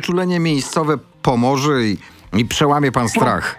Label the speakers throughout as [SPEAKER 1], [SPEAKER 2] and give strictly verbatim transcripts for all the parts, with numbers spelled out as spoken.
[SPEAKER 1] znieczulenie miejscowe pomoże i, i przełamie pan strach?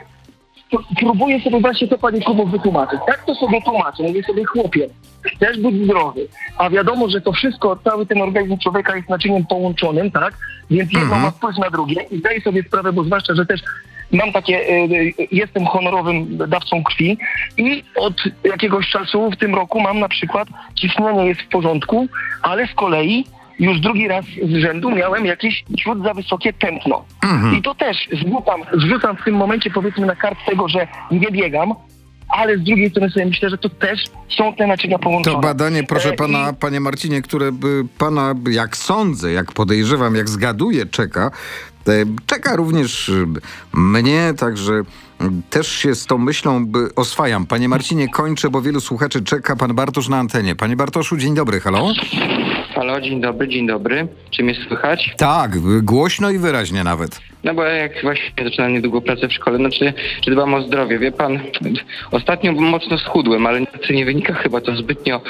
[SPEAKER 2] Próbuję sobie właśnie to, panie Kubo, wytłumaczyć. Tak to sobie tłumaczę. Mówię sobie, chłopie, chcesz być zdrowy, a wiadomo, że to wszystko, cały ten organizm człowieka jest naczyniem połączonym, tak? Więc jedno
[SPEAKER 1] Mhm.
[SPEAKER 2] ma wpływ na drugie i zdaję sobie sprawę, bo zwłaszcza, że też mam takie, y, jestem honorowym dawcą krwi i od jakiegoś czasu w tym roku mam na przykład, ciśnienie jest w porządku, ale z kolei już drugi raz z rzędu miałem jakieś ciut za wysokie tętno.
[SPEAKER 1] Mhm.
[SPEAKER 2] I to też zrzucam, zrzucam w tym momencie, powiedzmy, na kartę tego, że nie biegam, ale z drugiej strony sobie myślę, że to też są te naczynia połączone.
[SPEAKER 1] To badanie, proszę
[SPEAKER 2] E,
[SPEAKER 1] pana,
[SPEAKER 2] i-
[SPEAKER 1] panie Marcinie, które by pana, jak sądzę, jak podejrzewam, jak zgaduję, czeka, e, czeka również e, mnie, także m, też się z tą myślą by oswajam. Panie Marcinie, kończę, bo wielu słuchaczy czeka. Pan Bartosz na antenie. Panie Bartoszu, dzień dobry, halo?
[SPEAKER 3] Halo, dzień dobry, dzień dobry. Czy mnie słychać?
[SPEAKER 1] Tak, głośno i wyraźnie nawet.
[SPEAKER 3] No bo jak właśnie zaczynam niedługo pracę w szkole, no czy, czy dbam o zdrowie? Wie pan, ostatnio mocno schudłem, ale nie wynika chyba to zbytnio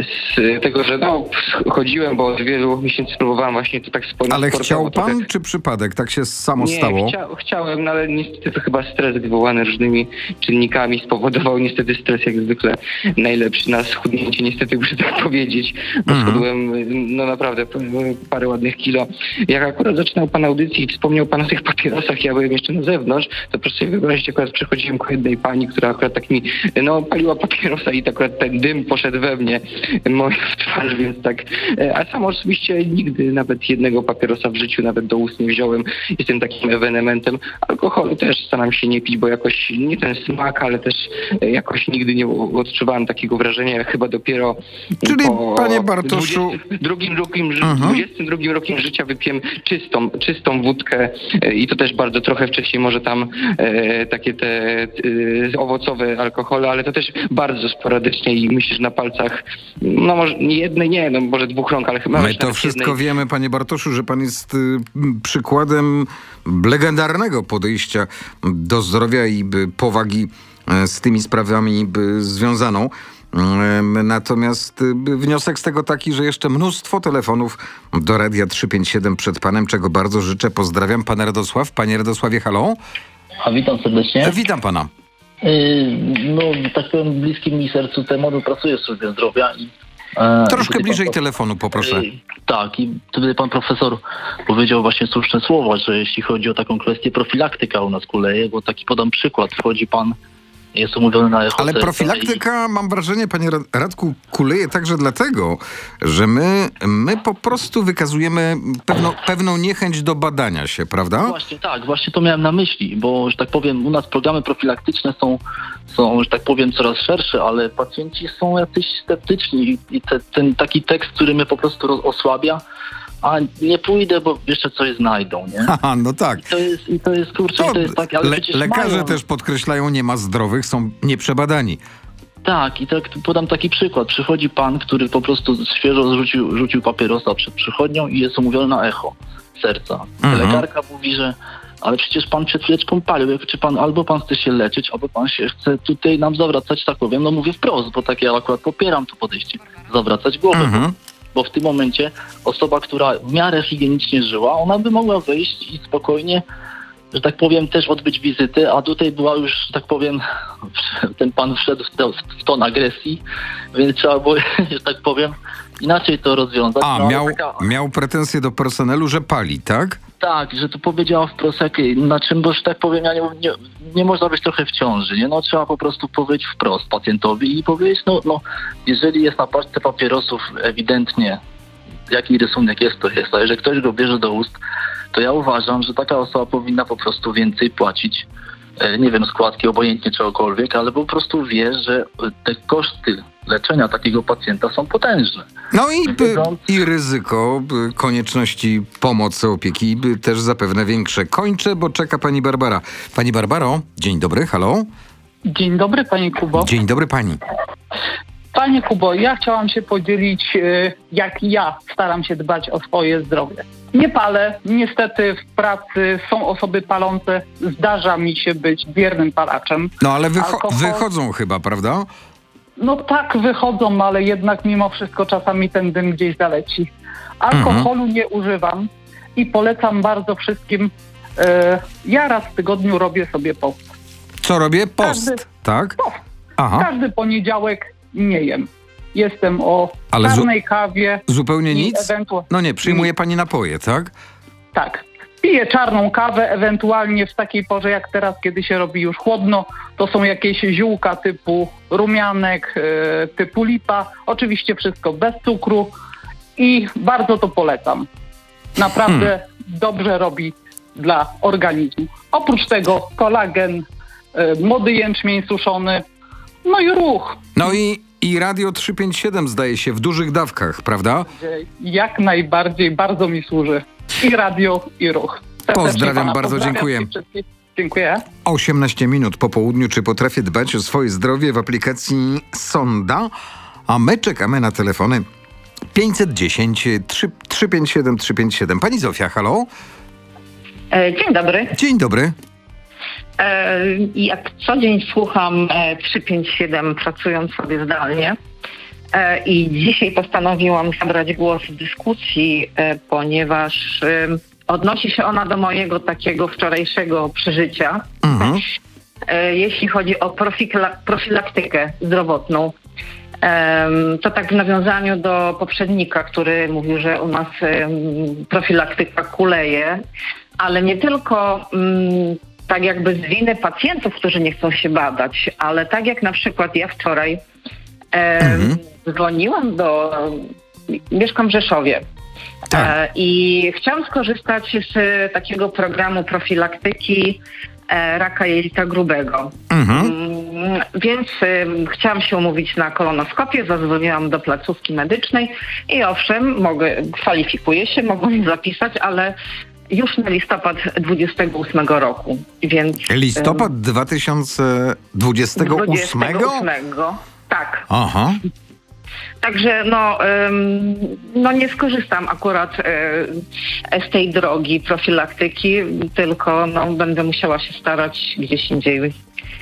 [SPEAKER 3] z tego, że no chodziłem, bo od wielu miesięcy próbowałem właśnie to tak sportowo.
[SPEAKER 1] Ale chciał
[SPEAKER 3] to
[SPEAKER 1] pan,
[SPEAKER 3] tak...
[SPEAKER 1] czy przypadek? Tak się samo
[SPEAKER 3] Nie,
[SPEAKER 1] stało?
[SPEAKER 3] chcia, chciałem, no ale niestety to chyba stres wywołany różnymi czynnikami spowodował niestety stres jak zwykle najlepszy na schudnięcie, niestety muszę tak powiedzieć, bo
[SPEAKER 1] Mhm.
[SPEAKER 3] schudłem no naprawdę parę ładnych kilo. Jak akurat zaczynał pan audycję i wspomniał pan o tych papierosach, ja byłem jeszcze na zewnątrz, to proszę sobie wyobrazić, akurat przychodziłem ku jednej pani, która akurat tak mi, no paliła papierosa i tak akurat ten dym poszedł we mnie, moją w twarz, więc tak, a sam oczywiście nigdy nawet jednego papierosa w życiu nawet do ust nie wziąłem. Jestem takim ewenementem. Alkoholu też staram się nie pić, bo jakoś nie ten smak, ale też jakoś nigdy nie odczuwałem takiego wrażenia, jak chyba dopiero
[SPEAKER 1] Czyli,
[SPEAKER 3] po
[SPEAKER 1] panie Bartoszu...
[SPEAKER 3] dwudziestym drugim rokiem, ży-
[SPEAKER 1] Mhm.
[SPEAKER 3] dwudziestym drugim rokiem życia wypiłem czystą, czystą wódkę e, i to też bardzo trochę wcześniej może tam e, takie te e, owocowe alkohole, ale to też bardzo sporadycznie i myślę, że na palcach, no może nie jednej, nie, no może dwóch rąk, ale chyba
[SPEAKER 1] My
[SPEAKER 3] już
[SPEAKER 1] to
[SPEAKER 3] nawet
[SPEAKER 1] wszystko
[SPEAKER 3] jednej.
[SPEAKER 1] wiemy, panie Bartoszu, że pan jest y, przykładem legendarnego podejścia do zdrowia i by, powagi y, z tymi sprawami by, związaną. Y, natomiast y, wniosek z tego taki, że jeszcze mnóstwo telefonów do Radia trzysta pięćdziesiąt siedem przed panem, czego bardzo życzę. Pozdrawiam. Pan Radosław. Panie Radosławie, halo?
[SPEAKER 4] A witam serdecznie.
[SPEAKER 1] E, witam pana.
[SPEAKER 4] Yy, no, tak powiem, bliskim mi sercu tematu, pracuję w służbie zdrowia i... E,
[SPEAKER 1] Troszkę
[SPEAKER 4] tutaj
[SPEAKER 1] bliżej
[SPEAKER 4] pan,
[SPEAKER 1] telefonu, poproszę.
[SPEAKER 4] Yy, tak, i tutaj pan profesor powiedział właśnie słuszne słowa, że jeśli chodzi o taką kwestię, profilaktyka u nas kuleje, bo taki podam przykład, wchodzi pan, jest umówiony na echo
[SPEAKER 1] Ale
[SPEAKER 4] serca
[SPEAKER 1] profilaktyka, mam wrażenie, panie Ra- Radku, kuleje także dlatego, że my, my po prostu wykazujemy pewną, pewną niechęć do badania się,
[SPEAKER 4] i...
[SPEAKER 1] prawda?
[SPEAKER 4] Właśnie tak, właśnie to miałem na myśli, bo, że tak powiem, u nas programy profilaktyczne są, są że tak powiem, coraz szersze, ale pacjenci są jacyś sceptyczni i te, ten taki tekst, który mnie po prostu roz- osłabia, a nie pójdę, bo jeszcze coś znajdą, nie?
[SPEAKER 1] Haha, no tak.
[SPEAKER 4] I to jest, i to jest kurczę,
[SPEAKER 1] To
[SPEAKER 4] i to jest tak, ale
[SPEAKER 1] le-
[SPEAKER 4] przecież
[SPEAKER 1] lekarze
[SPEAKER 4] mają.
[SPEAKER 1] też podkreślają, nie ma zdrowych, są nieprzebadani.
[SPEAKER 4] Tak, i tak podam taki przykład. Przychodzi pan, który po prostu świeżo zrzucił, rzucił papierosa przed przychodnią i jest umówiony na echo serca.
[SPEAKER 1] Mhm.
[SPEAKER 4] Lekarka mówi, że ale przecież pan przed chwileczką palił. Jak czy pan albo pan chce się leczyć, albo pan się chce tutaj nam zawracać, tak powiem, no mówię wprost, bo tak ja akurat popieram to podejście, zawracać głowę.
[SPEAKER 1] Mhm.
[SPEAKER 4] Bo w tym momencie osoba, która w miarę higienicznie żyła, ona by mogła wyjść i spokojnie, że tak powiem, też odbyć wizytę, a tutaj była już, że tak powiem, ten pan wszedł w, to, w ton agresji, więc trzeba było, że tak powiem, inaczej to rozwiązać.
[SPEAKER 1] A,
[SPEAKER 4] No, ale
[SPEAKER 1] miał,
[SPEAKER 4] taka,
[SPEAKER 1] miał pretensje do personelu, że pali, tak?
[SPEAKER 4] tak, że to powiedziała wprost, jak, na czym, bo, że tak powiem, ja nie, nie, nie można być trochę w ciąży, nie? No trzeba po prostu powiedzieć wprost pacjentowi i powiedzieć, no, no jeżeli jest na paczce papierosów ewidentnie, jaki rysunek jest, to jest, a jeżeli ktoś go bierze do ust, to ja uważam, że taka osoba powinna po prostu więcej płacić, e, nie wiem, składki, obojętnie czegokolwiek, ale po prostu wie, że te koszty leczenia takiego pacjenta są potężne.
[SPEAKER 1] No i, by,
[SPEAKER 4] Wiedząc-
[SPEAKER 1] i ryzyko by, konieczności pomocy, opieki by też zapewne większe. Kończę, bo czeka pani Barbara. Pani Barbaro, dzień dobry, halo?
[SPEAKER 5] Dzień dobry, panie Kubo.
[SPEAKER 1] Dzień dobry pani.
[SPEAKER 5] Panie Kubo, ja chciałam się podzielić, e, jak ja staram się dbać o swoje zdrowie. Nie palę. Niestety w pracy są osoby palące. Zdarza mi się być biernym palaczem.
[SPEAKER 1] No ale wycho-
[SPEAKER 5] Alkohol-
[SPEAKER 1] wychodzą chyba, prawda?
[SPEAKER 5] No tak, wychodzą, ale jednak mimo wszystko czasami ten dym gdzieś zaleci. Alkoholu nie używam. i polecam bardzo wszystkim. E, ja raz w tygodniu robię sobie post.
[SPEAKER 1] Co robię? Post,
[SPEAKER 5] Każdy-
[SPEAKER 1] tak?
[SPEAKER 5] Post.
[SPEAKER 1] Aha,
[SPEAKER 5] Każdy poniedziałek nie jem. Jestem o
[SPEAKER 1] Ale zu-
[SPEAKER 5] czarnej kawie
[SPEAKER 1] zupełnie
[SPEAKER 5] i
[SPEAKER 1] nic?
[SPEAKER 5] ewentualnie...
[SPEAKER 1] No nie, przyjmuje pani napoje, tak?
[SPEAKER 5] Tak. Piję czarną kawę, ewentualnie w takiej porze jak teraz, kiedy się robi już chłodno, to są jakieś ziółka typu rumianek, e, typu lipa. Oczywiście wszystko bez cukru i bardzo to polecam. Naprawdę
[SPEAKER 1] Hmm.
[SPEAKER 5] dobrze robi dla organizmu. Oprócz tego kolagen, e, młody jęczmień suszony, no i ruch.
[SPEAKER 1] No i, i Radio trzysta pięćdziesiąt siedem zdaje się w dużych dawkach, prawda?
[SPEAKER 5] Jak najbardziej, bardzo mi służy. I radio, i ruch. Serdecznie
[SPEAKER 1] Pozdrawiam
[SPEAKER 5] pana
[SPEAKER 1] bardzo,
[SPEAKER 5] pozdrawiam
[SPEAKER 1] dziękuję.
[SPEAKER 5] i wszystkich. Dziękuję.
[SPEAKER 1] osiemnaście minut po południu. Czy potrafię dbać o swoje zdrowie w aplikacji Sonda? A my czekamy na telefony pięćset dziesięć trzysta pięćdziesiąt siedem trzysta pięćdziesiąt siedem. Pani Zofia, halo?
[SPEAKER 6] E, Dzień dobry.
[SPEAKER 1] Dzień dobry.
[SPEAKER 6] E, Jak co dzień słucham e, trzysta pięćdziesiąt siedem pracując sobie zdalnie E, i dzisiaj postanowiłam zabrać głos w dyskusji, e, ponieważ e, odnosi się ona do mojego takiego wczorajszego przeżycia,
[SPEAKER 1] Mhm.
[SPEAKER 6] e, jeśli chodzi o profila- profilaktykę zdrowotną. Em, To tak w nawiązaniu do poprzednika, który mówił, że u nas em, profilaktyka kuleje, ale nie tylko mm, tak jakby z winy pacjentów, którzy nie chcą się badać, ale tak jak na przykład ja wczoraj em,
[SPEAKER 1] Mhm.
[SPEAKER 6] dzwoniłam do... Mieszkam w Rzeszowie.
[SPEAKER 1] Tak.
[SPEAKER 6] E, I chciałam skorzystać z takiego programu profilaktyki e, raka jelita grubego.
[SPEAKER 1] Mhm.
[SPEAKER 6] Mm, Więc y, chciałam się umówić na kolonoskopię, zadzwoniłam do placówki medycznej i owszem, mogę, kwalifikuję się, mogą mnie zapisać, ale już na listopad dwudziestego ósmego roku, więc...
[SPEAKER 1] Listopad dwa tysiące dwudziestego ósmego?
[SPEAKER 6] dwudziestego ósmego, tak.
[SPEAKER 1] Aha.
[SPEAKER 6] Także no, ym, no nie skorzystam akurat y, z tej drogi profilaktyki, tylko no, będę musiała się starać gdzieś indziej.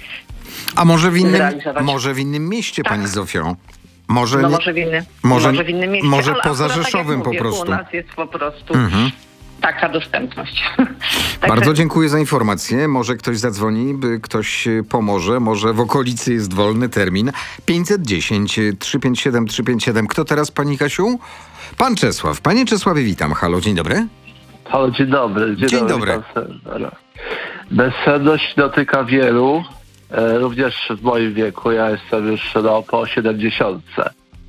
[SPEAKER 1] A może w innym,
[SPEAKER 6] Zrealizować.
[SPEAKER 1] może w innym mieście,
[SPEAKER 6] Tak.
[SPEAKER 1] pani Zofio? Może,
[SPEAKER 6] No
[SPEAKER 1] nie-
[SPEAKER 6] może w, inny,
[SPEAKER 1] może-
[SPEAKER 6] może w innym mieście,
[SPEAKER 1] może
[SPEAKER 6] ale
[SPEAKER 1] poza
[SPEAKER 6] akurat,
[SPEAKER 1] Rzeszowem
[SPEAKER 6] tak jak
[SPEAKER 1] po
[SPEAKER 6] mówię,
[SPEAKER 1] prostu.
[SPEAKER 6] U nas jest po prostu
[SPEAKER 1] Mhm.
[SPEAKER 6] taka dostępność. Także
[SPEAKER 1] Bardzo dziękuję za informację. Może ktoś zadzwoni, by ktoś y, pomoże. Może w okolicy jest wolny termin. pięćset dziesięć trzysta pięćdziesiąt siedem trzysta pięćdziesiąt siedem. Kto teraz, pani Kasiu? Pan Czesław. Panie Czesławie, witam. Halo, dzień dobry.
[SPEAKER 7] Halo, dzień dobry. Dzień,
[SPEAKER 1] Dzień
[SPEAKER 7] dobry.
[SPEAKER 1] dobry.
[SPEAKER 7] witam serdecznie. Bezsenność dotyka wielu, e, również w moim wieku. Ja jestem już no, po siedemdziesiątce.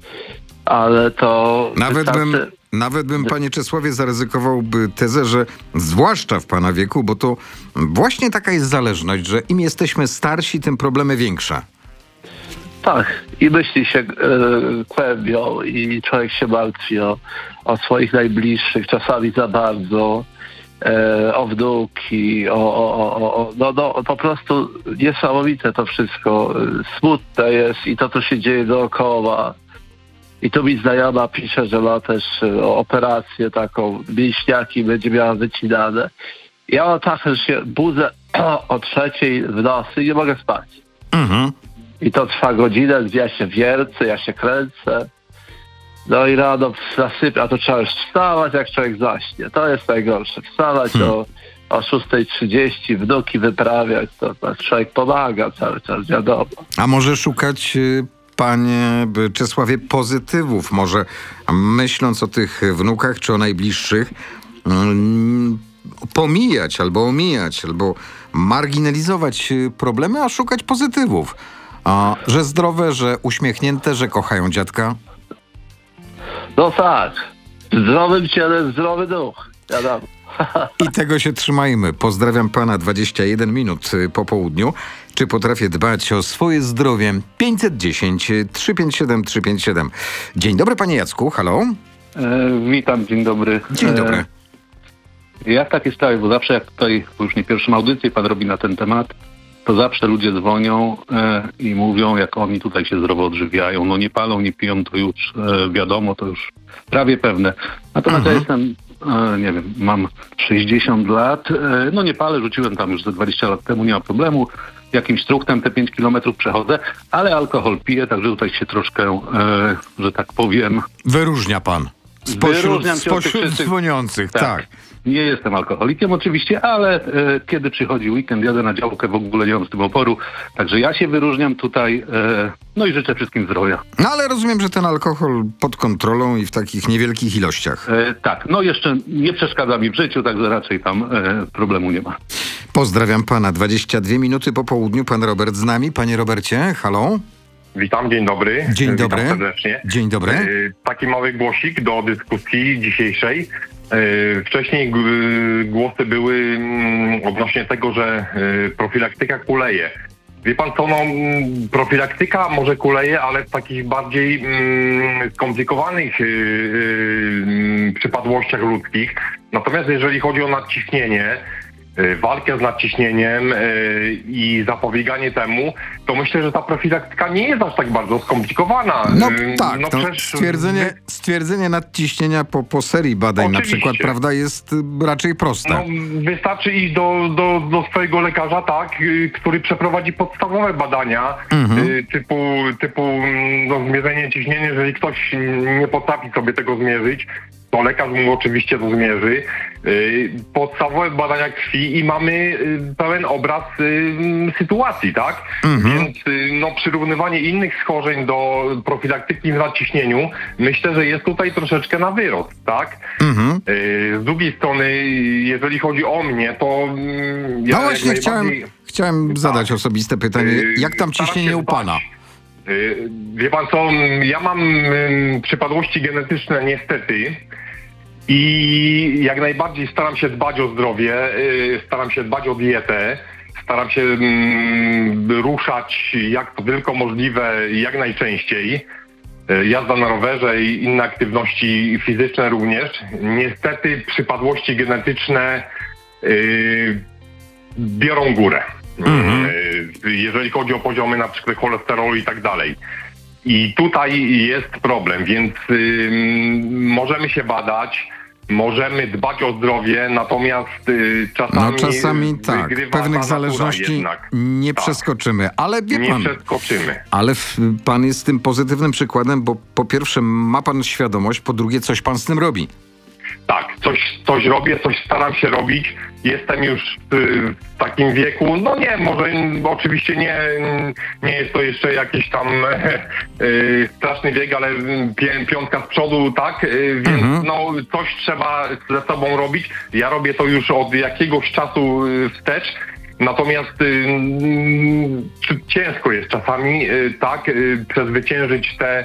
[SPEAKER 7] Ale to
[SPEAKER 1] Nawet bym,
[SPEAKER 7] wystarczy...
[SPEAKER 1] nawet bym, panie Czesławie, zaryzykowałby tezę, że zwłaszcza w pana wieku, bo to właśnie taka jest zależność, że im jesteśmy starsi, tym problemy większe.
[SPEAKER 7] Tak, i myśli się e, kłębią i człowiek się martwi o, o swoich najbliższych, czasami za bardzo, e, o wnuki, o, o, o, o no, no po prostu niesamowite to wszystko, e, smutne jest i to, co się dzieje dookoła. I tu mi znajoma pisze, że ma też e, operację taką, mięśniaki będzie miała wycinane. Ja mam tak, że się budzę o trzeciej w nocy i nie mogę spać.
[SPEAKER 1] Mhm.
[SPEAKER 7] I to trwa godzinę, gdzie ja się wiercę, ja się kręcę. No i rano zasypiam, a to trzeba już wstawać, jak człowiek zaśnie. To jest najgorsze. Wstawać
[SPEAKER 1] Hmm.
[SPEAKER 7] o, o szósta trzydzieści, wnuki wyprawiać, to, to człowiek pomaga cały czas, wiadomo.
[SPEAKER 1] A może szukać, y, panie by- Czesławie, pozytywów? Może myśląc o tych wnukach czy o najbliższych, mm, pomijać albo omijać, albo marginalizować y, problemy, a szukać pozytywów. A, że zdrowe, że uśmiechnięte, że kochają dziadka.
[SPEAKER 7] No tak, w zdrowym ciele zdrowy duch, wiadomo.
[SPEAKER 1] I tego się trzymajmy. Pozdrawiam pana dwadzieścia jeden minut y, po południu. Czy potrafię dbać o swoje zdrowie? pięćset dziesięć trzysta pięćdziesiąt siedem trzysta pięćdziesiąt siedem. Dzień dobry, panie Jacku. Halo?
[SPEAKER 8] E, witam, dzień dobry.
[SPEAKER 1] Dzień dobry.
[SPEAKER 8] E, ja w takiej sprawie, bo zawsze jak tutaj, bo już nie pierwszą audycję pan robi na ten temat, to zawsze ludzie dzwonią e, i mówią, jak oni tutaj się zdrowo odżywiają. No nie palą, nie piją, to już e, wiadomo, to już prawie pewne. Natomiast
[SPEAKER 1] Mhm.
[SPEAKER 8] ja jestem, e, nie wiem, mam sześćdziesiąt lat, e, no nie palę, rzuciłem tam już ze dwadzieścia lat temu, nie ma problemu. Jakimś struktem te pięć kilometrów przechodzę, ale alkohol piję, także tutaj się troszkę, e, że tak powiem,
[SPEAKER 1] Wyróżnia pan. Spośród,
[SPEAKER 8] Wyróżniam się od tych
[SPEAKER 1] spośród
[SPEAKER 8] wszystkich-
[SPEAKER 1] dzwoniących, tak.
[SPEAKER 8] Tak. Nie jestem alkoholikiem oczywiście, ale e, kiedy przychodzi weekend, jadę na działkę, w ogóle nie mam z tym oporu. Także ja się wyróżniam tutaj, e, no i życzę wszystkim zdrowia.
[SPEAKER 1] No ale rozumiem, że ten alkohol pod kontrolą i w takich niewielkich ilościach.
[SPEAKER 8] E, tak, no jeszcze nie przeszkadza mi w życiu, także raczej tam e, problemu nie ma.
[SPEAKER 1] Pozdrawiam pana. dwadzieścia dwie minuty po południu. Pan Robert z nami. Panie Robercie, halo?
[SPEAKER 9] Witam, dzień dobry.
[SPEAKER 1] Dzień dobry.
[SPEAKER 9] Witam serdecznie.
[SPEAKER 1] Dzień dobry.
[SPEAKER 9] Y, Taki mały głosik do dyskusji dzisiejszej. Y, Wcześniej g- głosy były mm, odnośnie tego, że y, profilaktyka kuleje. Wie pan co, no mm, profilaktyka może kuleje, ale w takich bardziej mm, skomplikowanych y, y, przypadłościach ludzkich. Natomiast jeżeli chodzi o nadciśnienie, y, walkę z nadciśnieniem y, i zapobieganie temu, to myślę, że ta profilaktyka nie jest aż tak bardzo skomplikowana.
[SPEAKER 1] No
[SPEAKER 9] Y,
[SPEAKER 1] tak,
[SPEAKER 9] no
[SPEAKER 1] to
[SPEAKER 9] przecież-
[SPEAKER 1] stwierdzenie, stwierdzenie nadciśnienia po, po serii badań na
[SPEAKER 9] Oczywiście.
[SPEAKER 1] przykład, prawda, jest y, raczej proste.
[SPEAKER 9] No, wystarczy iść do, do, do swojego lekarza, tak, y, który przeprowadzi podstawowe badania
[SPEAKER 1] Mhm.
[SPEAKER 9] y, typu, typu mm, no, zmierzenie ciśnienia. Jeżeli ktoś nie potrafi sobie tego zmierzyć, to lekarz mu oczywiście to zmierzy. Y, Podstawowe badania krwi i mamy y, pełen obraz y, sytuacji, tak?
[SPEAKER 1] Mhm.
[SPEAKER 9] Więc y, no, przyrównywanie innych schorzeń do profilaktyki w nadciśnieniu, myślę, że jest tutaj troszeczkę na wyrost, tak?
[SPEAKER 1] Mhm.
[SPEAKER 9] Y, Z drugiej strony, jeżeli chodzi o mnie, to mm, ja
[SPEAKER 1] No
[SPEAKER 9] jak
[SPEAKER 1] właśnie chciałem,
[SPEAKER 9] najbardziej,
[SPEAKER 1] chciałem zadać osobiste pytanie.
[SPEAKER 9] y,
[SPEAKER 1] Jak tam
[SPEAKER 9] staram
[SPEAKER 1] ciśnienie
[SPEAKER 9] się
[SPEAKER 1] u pana?
[SPEAKER 9] dbać. Y, Wie pan co, mm, ja mam mm, przypadłości genetyczne niestety i jak najbardziej staram się dbać o zdrowie, y, staram się dbać o dietę, staram się mm, ruszać jak to tylko możliwe, jak najczęściej. Y, Jazda na rowerze i inne aktywności fizyczne również. Niestety przypadłości genetyczne y, biorą górę.
[SPEAKER 1] Mhm.
[SPEAKER 9] Y, Jeżeli chodzi o poziomy na przykład cholesterolu i tak dalej. I tutaj jest problem, więc y, możemy się badać, możemy dbać o zdrowie, natomiast y, czasami,
[SPEAKER 1] No czasami tak,
[SPEAKER 9] wygrywa ta
[SPEAKER 1] pewnych
[SPEAKER 9] natura
[SPEAKER 1] zależności
[SPEAKER 9] jednak.
[SPEAKER 1] nie
[SPEAKER 9] Tak.
[SPEAKER 1] przeskoczymy, ale wie
[SPEAKER 9] Nie
[SPEAKER 1] pan,
[SPEAKER 9] przeskoczymy.
[SPEAKER 1] ale w, pan jest tym pozytywnym przykładem, bo po pierwsze ma pan świadomość, po drugie coś pan z tym robi.
[SPEAKER 9] Tak, coś, coś robię, coś staram się robić. Jestem już y, w takim wieku, no nie, może mm, oczywiście nie, nie jest to jeszcze jakiś tam y, straszny wiek, ale pię, piątka z przodu, tak, y, więc
[SPEAKER 1] Mhm.
[SPEAKER 9] no coś trzeba ze sobą robić. Ja robię to już od jakiegoś czasu y, wstecz. Natomiast y, mm, ciężko jest czasami, y, tak, y, przezwyciężyć te,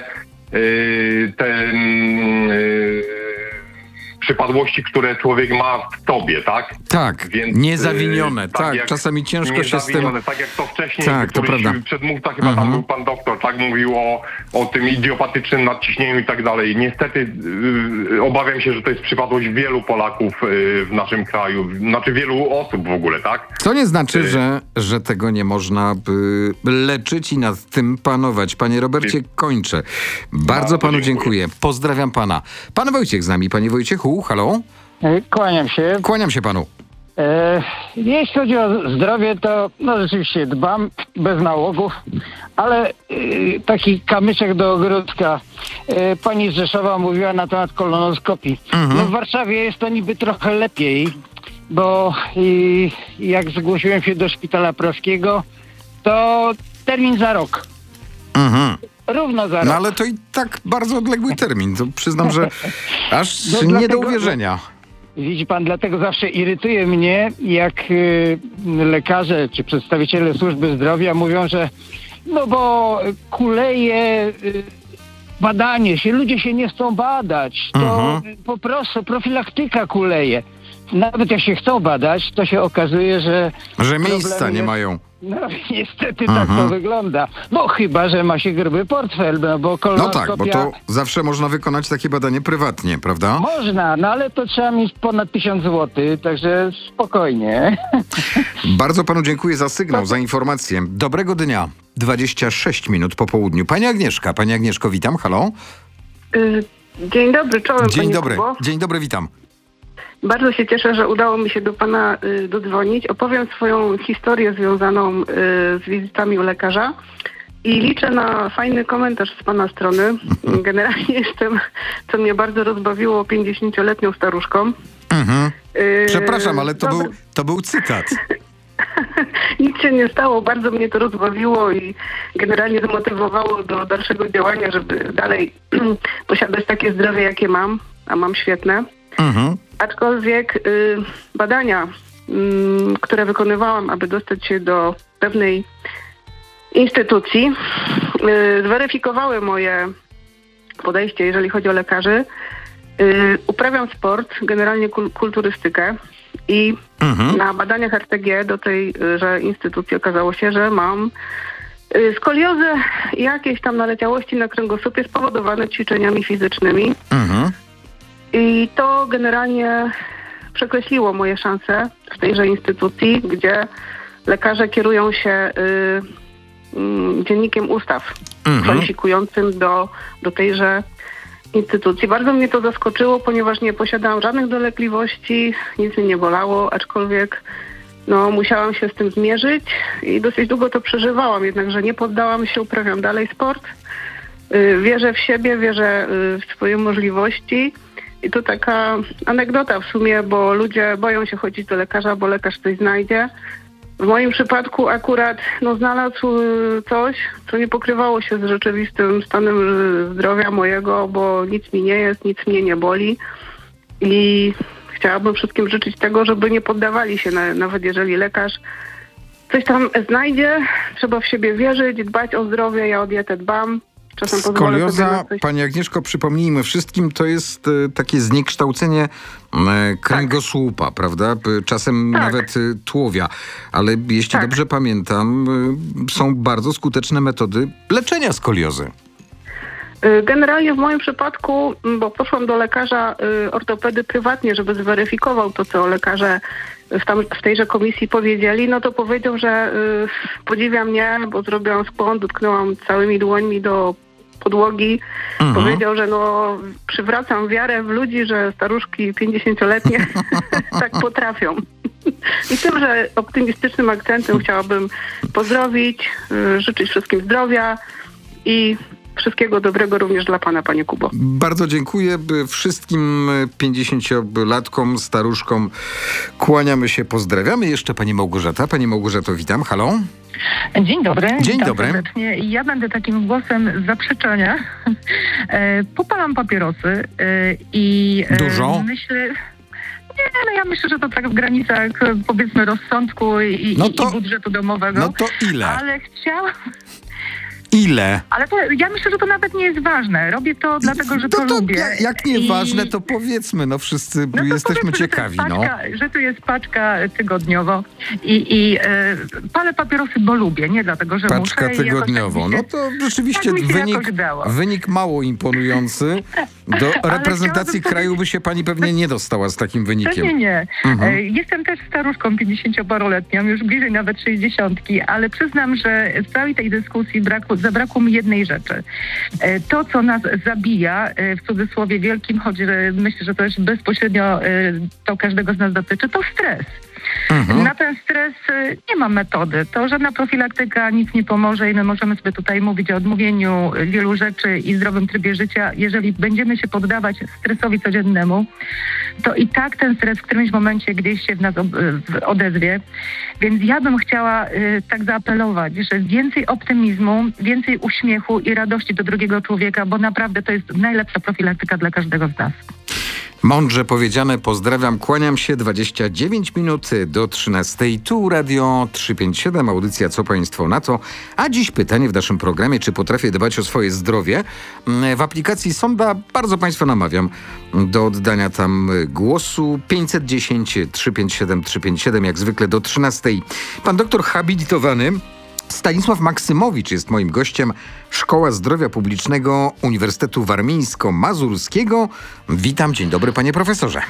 [SPEAKER 9] y, te mm, y, przypadłości, które człowiek ma w sobie, tak?
[SPEAKER 1] Tak,
[SPEAKER 9] Więc,
[SPEAKER 1] niezawinione,
[SPEAKER 9] y,
[SPEAKER 1] tak,
[SPEAKER 9] jak-
[SPEAKER 1] czasami ciężko się z tym...
[SPEAKER 9] niezawinione, tak jak to wcześniej,
[SPEAKER 1] Tak, to
[SPEAKER 9] któryś
[SPEAKER 1] prawda.
[SPEAKER 9] przedmówca, chyba
[SPEAKER 1] Mhm.
[SPEAKER 9] tam był pan doktor, tak, mówił o, o tym idiopatycznym nadciśnieniu i tak dalej. Niestety y, obawiam się, że to jest przypadłość wielu Polaków y, w naszym kraju, znaczy wielu osób w ogóle, tak?
[SPEAKER 1] Co nie znaczy,
[SPEAKER 9] Y-
[SPEAKER 1] że, że tego nie można by leczyć i nad tym panować. Panie Robercie, kończę. Bardzo
[SPEAKER 9] Bardzo
[SPEAKER 1] panu
[SPEAKER 9] dziękuję.
[SPEAKER 1] dziękuję. Pozdrawiam pana. Pan Wojciech z nami. Panie Wojciechu, halo?
[SPEAKER 10] E, Kłaniam się.
[SPEAKER 1] Kłaniam się panu.
[SPEAKER 10] E, jeśli chodzi o zdrowie, to no rzeczywiście dbam bez nałogów, ale e, taki kamyczek do ogródka. E, pani z Rzeszowa mówiła na temat kolonoskopii. No w Warszawie jest to niby trochę lepiej, bo i, jak zgłosiłem się do szpitala praskiego, to termin za rok.
[SPEAKER 1] Mhm.
[SPEAKER 10] Równo za rok.
[SPEAKER 1] No ale to i tak bardzo odległy termin. To przyznam, że aż
[SPEAKER 10] No
[SPEAKER 1] nie do
[SPEAKER 10] dlatego-
[SPEAKER 1] uwierzenia.
[SPEAKER 10] Widzi pan, dlatego zawsze irytuje mnie, jak y, lekarze czy przedstawiciele służby zdrowia mówią, że no bo kuleje y, badanie się, ludzie się nie chcą badać, to
[SPEAKER 1] Mhm.
[SPEAKER 10] po prostu profilaktyka kuleje. Nawet jak się chcą badać, to się okazuje, że
[SPEAKER 1] Że miejsca
[SPEAKER 10] problem
[SPEAKER 1] nie
[SPEAKER 10] jest-
[SPEAKER 1] mają.
[SPEAKER 10] no niestety tak
[SPEAKER 1] Mhm.
[SPEAKER 10] to wygląda. No chyba, że ma się gruby portfel, no bo
[SPEAKER 1] No
[SPEAKER 10] kolonoskopia...
[SPEAKER 1] tak, bo to zawsze można wykonać takie badanie prywatnie, prawda?
[SPEAKER 10] Można, no ale to trzeba mieć ponad tysiąc złotych, także spokojnie.
[SPEAKER 1] Bardzo panu dziękuję za sygnał, za informację. Dobrego dnia. dwadzieścia sześć minut po południu. Pani Agnieszka. Pani Agnieszko, witam. Halo?
[SPEAKER 11] Y, Dzień dobry, czołem
[SPEAKER 1] Dzień
[SPEAKER 11] panie
[SPEAKER 1] dobry.
[SPEAKER 11] Kubo.
[SPEAKER 1] Dzień dobry, witam.
[SPEAKER 11] Bardzo się cieszę, że udało mi się do pana y, dodzwonić. Opowiem swoją historię związaną y, z wizytami u lekarza i liczę na fajny komentarz z pana strony. Generalnie jestem, co mnie bardzo rozbawiło, pięćdziesięcioletnią staruszką.
[SPEAKER 1] Mhm.
[SPEAKER 11] Yy,
[SPEAKER 1] Przepraszam, ale to
[SPEAKER 11] dobra.
[SPEAKER 1] był, to był cytat.
[SPEAKER 11] Nic się nie stało, bardzo mnie to rozbawiło i generalnie zmotywowało do dalszego działania, żeby dalej posiadać takie zdrowie, jakie mam, a mam świetne.
[SPEAKER 1] Mhm.
[SPEAKER 11] Aczkolwiek y, badania, y, które wykonywałam, aby dostać się do pewnej instytucji, y, zweryfikowały moje podejście, jeżeli chodzi o lekarzy. Y, uprawiam sport, generalnie kul- kulturystykę i
[SPEAKER 1] Mhm.
[SPEAKER 11] na badaniach R T G do tejże instytucji okazało się, że mam y, skoliozę i jakieś tam naleciałości na kręgosłupie spowodowane ćwiczeniami fizycznymi.
[SPEAKER 1] Mhm.
[SPEAKER 11] I to generalnie przekreśliło moje szanse w tejże instytucji, gdzie lekarze kierują się y, y, dziennikiem ustaw
[SPEAKER 1] Mhm.
[SPEAKER 11] kwalifikującym do, do tejże instytucji. Bardzo mnie to zaskoczyło, ponieważ nie posiadałam żadnych dolegliwości, nic mnie nie bolało, aczkolwiek no, musiałam się z tym zmierzyć i dosyć długo to przeżywałam, jednakże nie poddałam się, uprawiam dalej sport. Y, wierzę w siebie, wierzę y, w swoje możliwości. I to taka anegdota w sumie, bo ludzie boją się chodzić do lekarza, bo lekarz coś znajdzie. W moim przypadku akurat no, znalazł y, coś, co nie pokrywało się z rzeczywistym stanem y, zdrowia mojego, bo nic mi nie jest, nic mnie nie boli. I chciałabym wszystkim życzyć tego, żeby nie poddawali się, na, nawet jeżeli lekarz coś tam znajdzie. Trzeba w siebie wierzyć, dbać o zdrowie, ja o dietę dbam. Czasem pozwolę sobie na
[SPEAKER 1] Skolioza,
[SPEAKER 11] coś.
[SPEAKER 1] pani Agnieszko, przypomnijmy wszystkim, to jest e, takie zniekształcenie e, kręgosłupa, prawda? P- Czasem
[SPEAKER 11] Tak.
[SPEAKER 1] nawet e, tułowia. Ale jeśli
[SPEAKER 11] Tak.
[SPEAKER 1] dobrze pamiętam, e, są bardzo skuteczne metody leczenia skoliozy.
[SPEAKER 11] Y, Generalnie w moim przypadku, m, bo poszłam do lekarza y, ortopedy prywatnie, żeby zweryfikował to, co lekarze w, tam, w tejże komisji powiedzieli, no to powiedział, że y, podziwia mnie, bo zrobiłam skłon, dotknęłam całymi dłońmi do podłogi.
[SPEAKER 1] Mhm.
[SPEAKER 11] Powiedział, że no przywracam wiarę w ludzi, że staruszki pięćdziesięcioletnie tak potrafią. I tymże optymistycznym akcentem chciałabym pozdrowić, y, życzyć wszystkim zdrowia i wszystkiego dobrego również dla pana, panie Kubo.
[SPEAKER 1] Bardzo dziękuję by wszystkim pięćdziesięciolatkom, staruszkom. Kłaniamy się, pozdrawiamy. Jeszcze pani Małgorzata. Pani Małgorzato, witam. Halo?
[SPEAKER 12] Dzień dobry.
[SPEAKER 1] Dzień
[SPEAKER 12] Witam
[SPEAKER 1] dobry.
[SPEAKER 12] serdecznie. Ja będę takim głosem zaprzeczenia. E, Popalam papierosy e, i e,
[SPEAKER 1] Dużo?
[SPEAKER 12] myślę... Nie, no ja myślę, że to tak w granicach powiedzmy rozsądku i,
[SPEAKER 1] No
[SPEAKER 12] i,
[SPEAKER 1] to-
[SPEAKER 12] i budżetu domowego.
[SPEAKER 1] No to ile?
[SPEAKER 12] Ale chciałam...
[SPEAKER 1] Ile?
[SPEAKER 12] Ale to, ja myślę, że to nawet nie jest ważne. Robię to dlatego, że to,
[SPEAKER 1] to, to
[SPEAKER 12] lubię.
[SPEAKER 1] ja- Jak nieważne,
[SPEAKER 12] I-
[SPEAKER 1] to powiedzmy, no wszyscy
[SPEAKER 12] No to
[SPEAKER 1] jesteśmy
[SPEAKER 12] powiedzmy,
[SPEAKER 1] ciekawi,
[SPEAKER 12] że to
[SPEAKER 1] no.
[SPEAKER 12] jest paczka, że tu jest paczka tygodniowo i, i e, palę papierosy, bo lubię, nie dlatego, że
[SPEAKER 1] Paczka
[SPEAKER 12] muszę. i jakoś
[SPEAKER 1] tygodniowo.
[SPEAKER 12] tak mi
[SPEAKER 1] No
[SPEAKER 12] się-
[SPEAKER 1] to rzeczywiście
[SPEAKER 12] tak mi się
[SPEAKER 1] wynik,
[SPEAKER 12] jakoś dało.
[SPEAKER 1] wynik mało imponujący. Do reprezentacji
[SPEAKER 12] chciałabym
[SPEAKER 1] kraju by się pani pewnie nie dostała z takim
[SPEAKER 12] Pewnie
[SPEAKER 1] wynikiem.
[SPEAKER 12] nie.
[SPEAKER 1] Mhm.
[SPEAKER 12] E, Jestem też staruszką pięćdziesięcioparoletnią, już bliżej nawet sześćdziesiątki, ale przyznam, że w całej tej dyskusji braku, zabrakło mi jednej rzeczy. E, To, co nas zabija, e, w cudzysłowie wielkim, choć e, myślę, że to też bezpośrednio e, to każdego z nas dotyczy, to stres.
[SPEAKER 1] Mhm.
[SPEAKER 12] Na ten stres y, nie ma metody. To żadna profilaktyka nic nie pomoże i my możemy sobie tutaj mówić o odmówieniu y, wielu rzeczy i zdrowym trybie życia. Jeżeli będziemy się poddawać stresowi codziennemu, to i tak ten stres w którymś momencie gdzieś się w nas ob- w- odezwie. Więc ja bym chciała y, tak zaapelować, że więcej optymizmu, więcej uśmiechu i radości do drugiego człowieka, bo naprawdę to jest najlepsza profilaktyka dla każdego z nas.
[SPEAKER 1] Mądrze powiedziane, pozdrawiam, kłaniam się. dwadzieścia dziewięć minut do trzynastej. Tu Radio trzysta pięćdziesiąt siedem, audycja Co Państwo na to? A dziś pytanie w naszym programie, czy potrafię dbać o swoje zdrowie? W aplikacji Sonda bardzo Państwa namawiam do oddania tam głosu. pięćset dziesięć trzysta pięćdziesiąt siedem trzysta pięćdziesiąt siedem, jak zwykle do trzynastej. Pan doktor habilitowany Stanisław Maksymowicz jest moim gościem. Szkoła Zdrowia Publicznego Uniwersytetu Warmińsko-Mazurskiego. Witam, dzień dobry panie profesorze.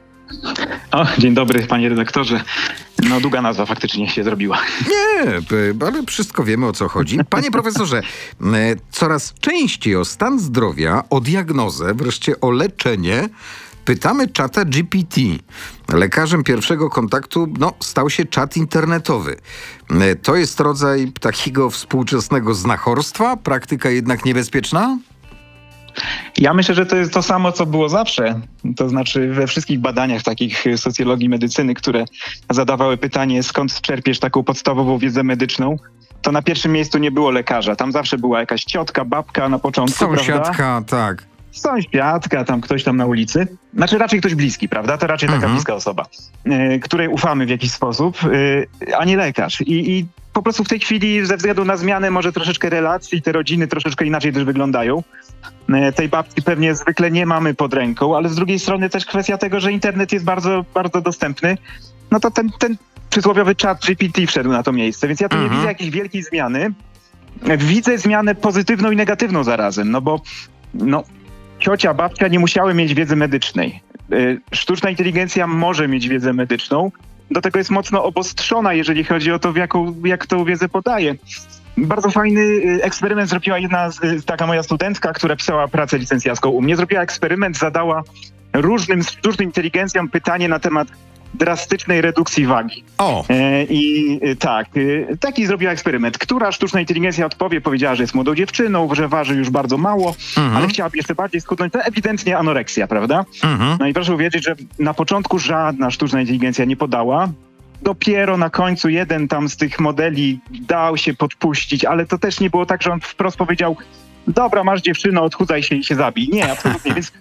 [SPEAKER 13] O, dzień dobry panie redaktorze. No długa nazwa faktycznie się zrobiła.
[SPEAKER 1] Nie, p- ale wszystko wiemy, o co chodzi. Panie profesorze, e, coraz częściej o stan zdrowia, o diagnozę, wreszcie o leczenie pytamy czata G P T. Lekarzem pierwszego kontaktu no, stał się czat internetowy. E, To jest rodzaj takiego współczesnego znachorstwa? Praktyka jednak niebezpieczna?
[SPEAKER 13] Ja myślę, że to jest to samo, co było zawsze. To znaczy we wszystkich badaniach takich socjologii medycyny, które zadawały pytanie, skąd czerpiesz taką podstawową wiedzę medyczną, to na pierwszym miejscu nie było lekarza. Tam zawsze była jakaś ciotka, babka na początku,
[SPEAKER 1] Sąsiadka,
[SPEAKER 13] prawda?
[SPEAKER 1] tak.
[SPEAKER 13] Sąsiadka, tam ktoś tam na ulicy. Znaczy raczej ktoś bliski, prawda? To raczej taka
[SPEAKER 1] Mhm.
[SPEAKER 13] bliska osoba, y, której ufamy w jakiś sposób, y, a nie lekarz. I, I po prostu w tej chwili ze względu na zmianę może troszeczkę relacji, te rodziny troszeczkę inaczej też wyglądają. Y, tej babci pewnie zwykle nie mamy pod ręką, ale z drugiej strony też kwestia tego, że internet jest bardzo, bardzo dostępny. No to ten, ten przysłowiowy chat G P T wszedł na to miejsce, więc ja tu
[SPEAKER 1] Mhm.
[SPEAKER 13] nie widzę jakiejś wielkiej zmiany. Widzę zmianę pozytywną i negatywną zarazem, no bo no, ciocia, babcia nie musiały mieć wiedzy medycznej. Y, Sztuczna inteligencja może mieć wiedzę medyczną, do tego jest mocno obostrzona, jeżeli chodzi o to, w jaką, jak tą wiedzę podaje. Bardzo fajny y, eksperyment zrobiła jedna z, y, taka moja studentka, która pisała pracę licencjacką u mnie. Zrobiła eksperyment, zadała różnym sztucznym inteligencjom pytanie na temat drastycznej redukcji wagi.
[SPEAKER 1] O!
[SPEAKER 13] E, I e, tak, e, taki zrobiła eksperyment. Która sztuczna inteligencja odpowie, powiedziała, że jest młodą dziewczyną, że waży już bardzo mało,
[SPEAKER 1] Mhm.
[SPEAKER 13] ale chciałaby jeszcze bardziej schudnąć. To ewidentnie anoreksja, prawda?
[SPEAKER 1] Mhm.
[SPEAKER 13] No i proszę uwierzyć, że na początku żadna sztuczna inteligencja nie podała. Dopiero na końcu jeden tam z tych modeli dał się podpuścić, ale to też nie było tak, że on wprost powiedział: dobra, masz dziewczynę, odchudzaj się i się zabij. Nie, absolutnie. Więc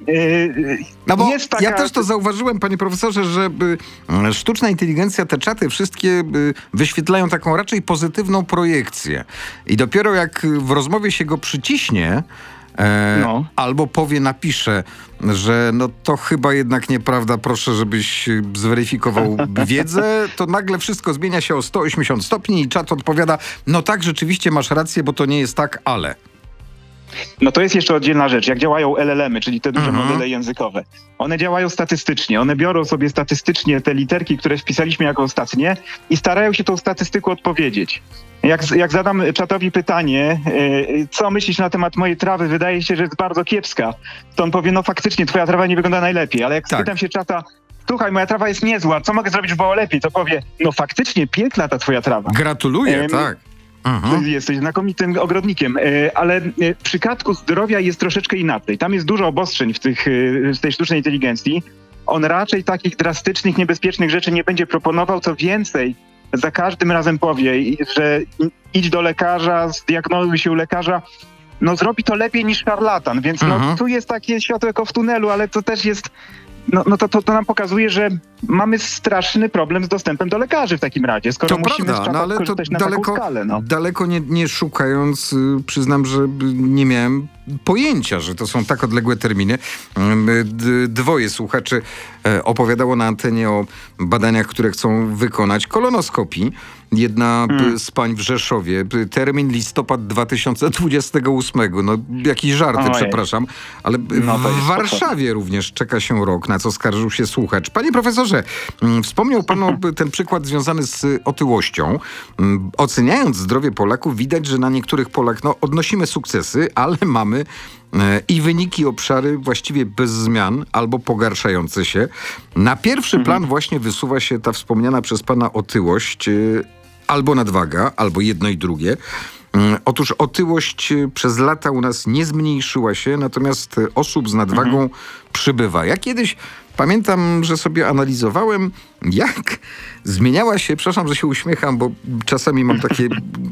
[SPEAKER 13] Yy,
[SPEAKER 1] No bo
[SPEAKER 13] jest taka...
[SPEAKER 1] ja też to zauważyłem, panie profesorze, że y, sztuczna inteligencja, te czaty wszystkie y, wyświetlają taką raczej pozytywną projekcję. I dopiero jak w rozmowie się go przyciśnie, e,
[SPEAKER 13] No.
[SPEAKER 1] albo powie, napisze, że no to chyba jednak nieprawda, proszę, żebyś y, zweryfikował wiedzę, to nagle wszystko zmienia się o sto osiemdziesiąt stopni i czat odpowiada: no tak, rzeczywiście masz rację, bo to nie jest tak, ale...
[SPEAKER 13] No to jest jeszcze oddzielna rzecz. Jak działają L L M y, czyli te duże
[SPEAKER 1] Mhm.
[SPEAKER 13] modele językowe. One działają statystycznie. One biorą sobie statystycznie te literki, które wpisaliśmy jako ostatnie i starają się tą statystyką odpowiedzieć. Jak, jak zadam czatowi pytanie, yy, co myślisz na temat mojej trawy, wydaje się, że jest bardzo kiepska, to on powie: no faktycznie twoja trawa nie wygląda najlepiej. Ale jak
[SPEAKER 1] Tak.
[SPEAKER 13] spytam się czata: słuchaj, moja trawa jest niezła, co mogę zrobić, żeby było lepiej? To powie: no faktycznie piękna ta twoja trawa.
[SPEAKER 1] Gratuluję,
[SPEAKER 13] Em,
[SPEAKER 1] tak. Mhm.
[SPEAKER 13] Jesteś znakomitym ogrodnikiem, e, ale e, w przypadku zdrowia jest troszeczkę inaczej. Tam jest dużo obostrzeń w, tych, e, w tej sztucznej inteligencji. On raczej takich drastycznych, niebezpiecznych rzeczy nie będzie proponował. Co więcej, za każdym razem powie, i- że i- idź do lekarza, zdiagnozuj się u lekarza. No zrobi to lepiej niż szarlatan, więc
[SPEAKER 1] Mhm.
[SPEAKER 13] no, tu jest takie światełko w tunelu, ale to też jest... No, no to, to, to nam pokazuje, że mamy straszny problem z dostępem do lekarzy w takim razie, skoro
[SPEAKER 1] To
[SPEAKER 13] musimy
[SPEAKER 1] prawda,
[SPEAKER 13] z czata
[SPEAKER 1] no ale to
[SPEAKER 13] korzystać na
[SPEAKER 1] daleko,
[SPEAKER 13] taką skalę. No.
[SPEAKER 1] daleko nie, nie szukając, y, przyznam, że y, nie miałem pojęcia, że to są tak odległe terminy. Ym, y, d- Dwoje słuchaczy e, opowiadało na antenie o badaniach, które chcą wykonać kolonoskopii. Jedna
[SPEAKER 13] Hmm.
[SPEAKER 1] y, z pań w Rzeszowie, y, termin listopad dwa tysiące dwudziestego ósmego. No jakieś żarty,
[SPEAKER 13] Ojej.
[SPEAKER 1] przepraszam, ale y,
[SPEAKER 13] No, to jest
[SPEAKER 1] w Warszawie również czeka się rok, na co skarżył się słuchacz. Panie profesorze, mm, wspomniał pan o ten przykład związany z y, otyłością. Mm, Oceniając zdrowie Polaków, widać, że na niektórych polach no, odnosimy sukcesy, ale mamy e, i wyniki, obszary właściwie bez zmian albo pogarszające się. Na pierwszy plan właśnie wysuwa się ta wspomniana przez pana otyłość, e, albo nadwaga, albo jedno i drugie. Mm, Otóż otyłość e, przez lata u nas nie zmniejszyła się, natomiast e, osób z nadwagą przybywa. Ja kiedyś pamiętam, że sobie analizowałem, jak zmieniała się, przepraszam, że się uśmiecham, bo czasami mam takie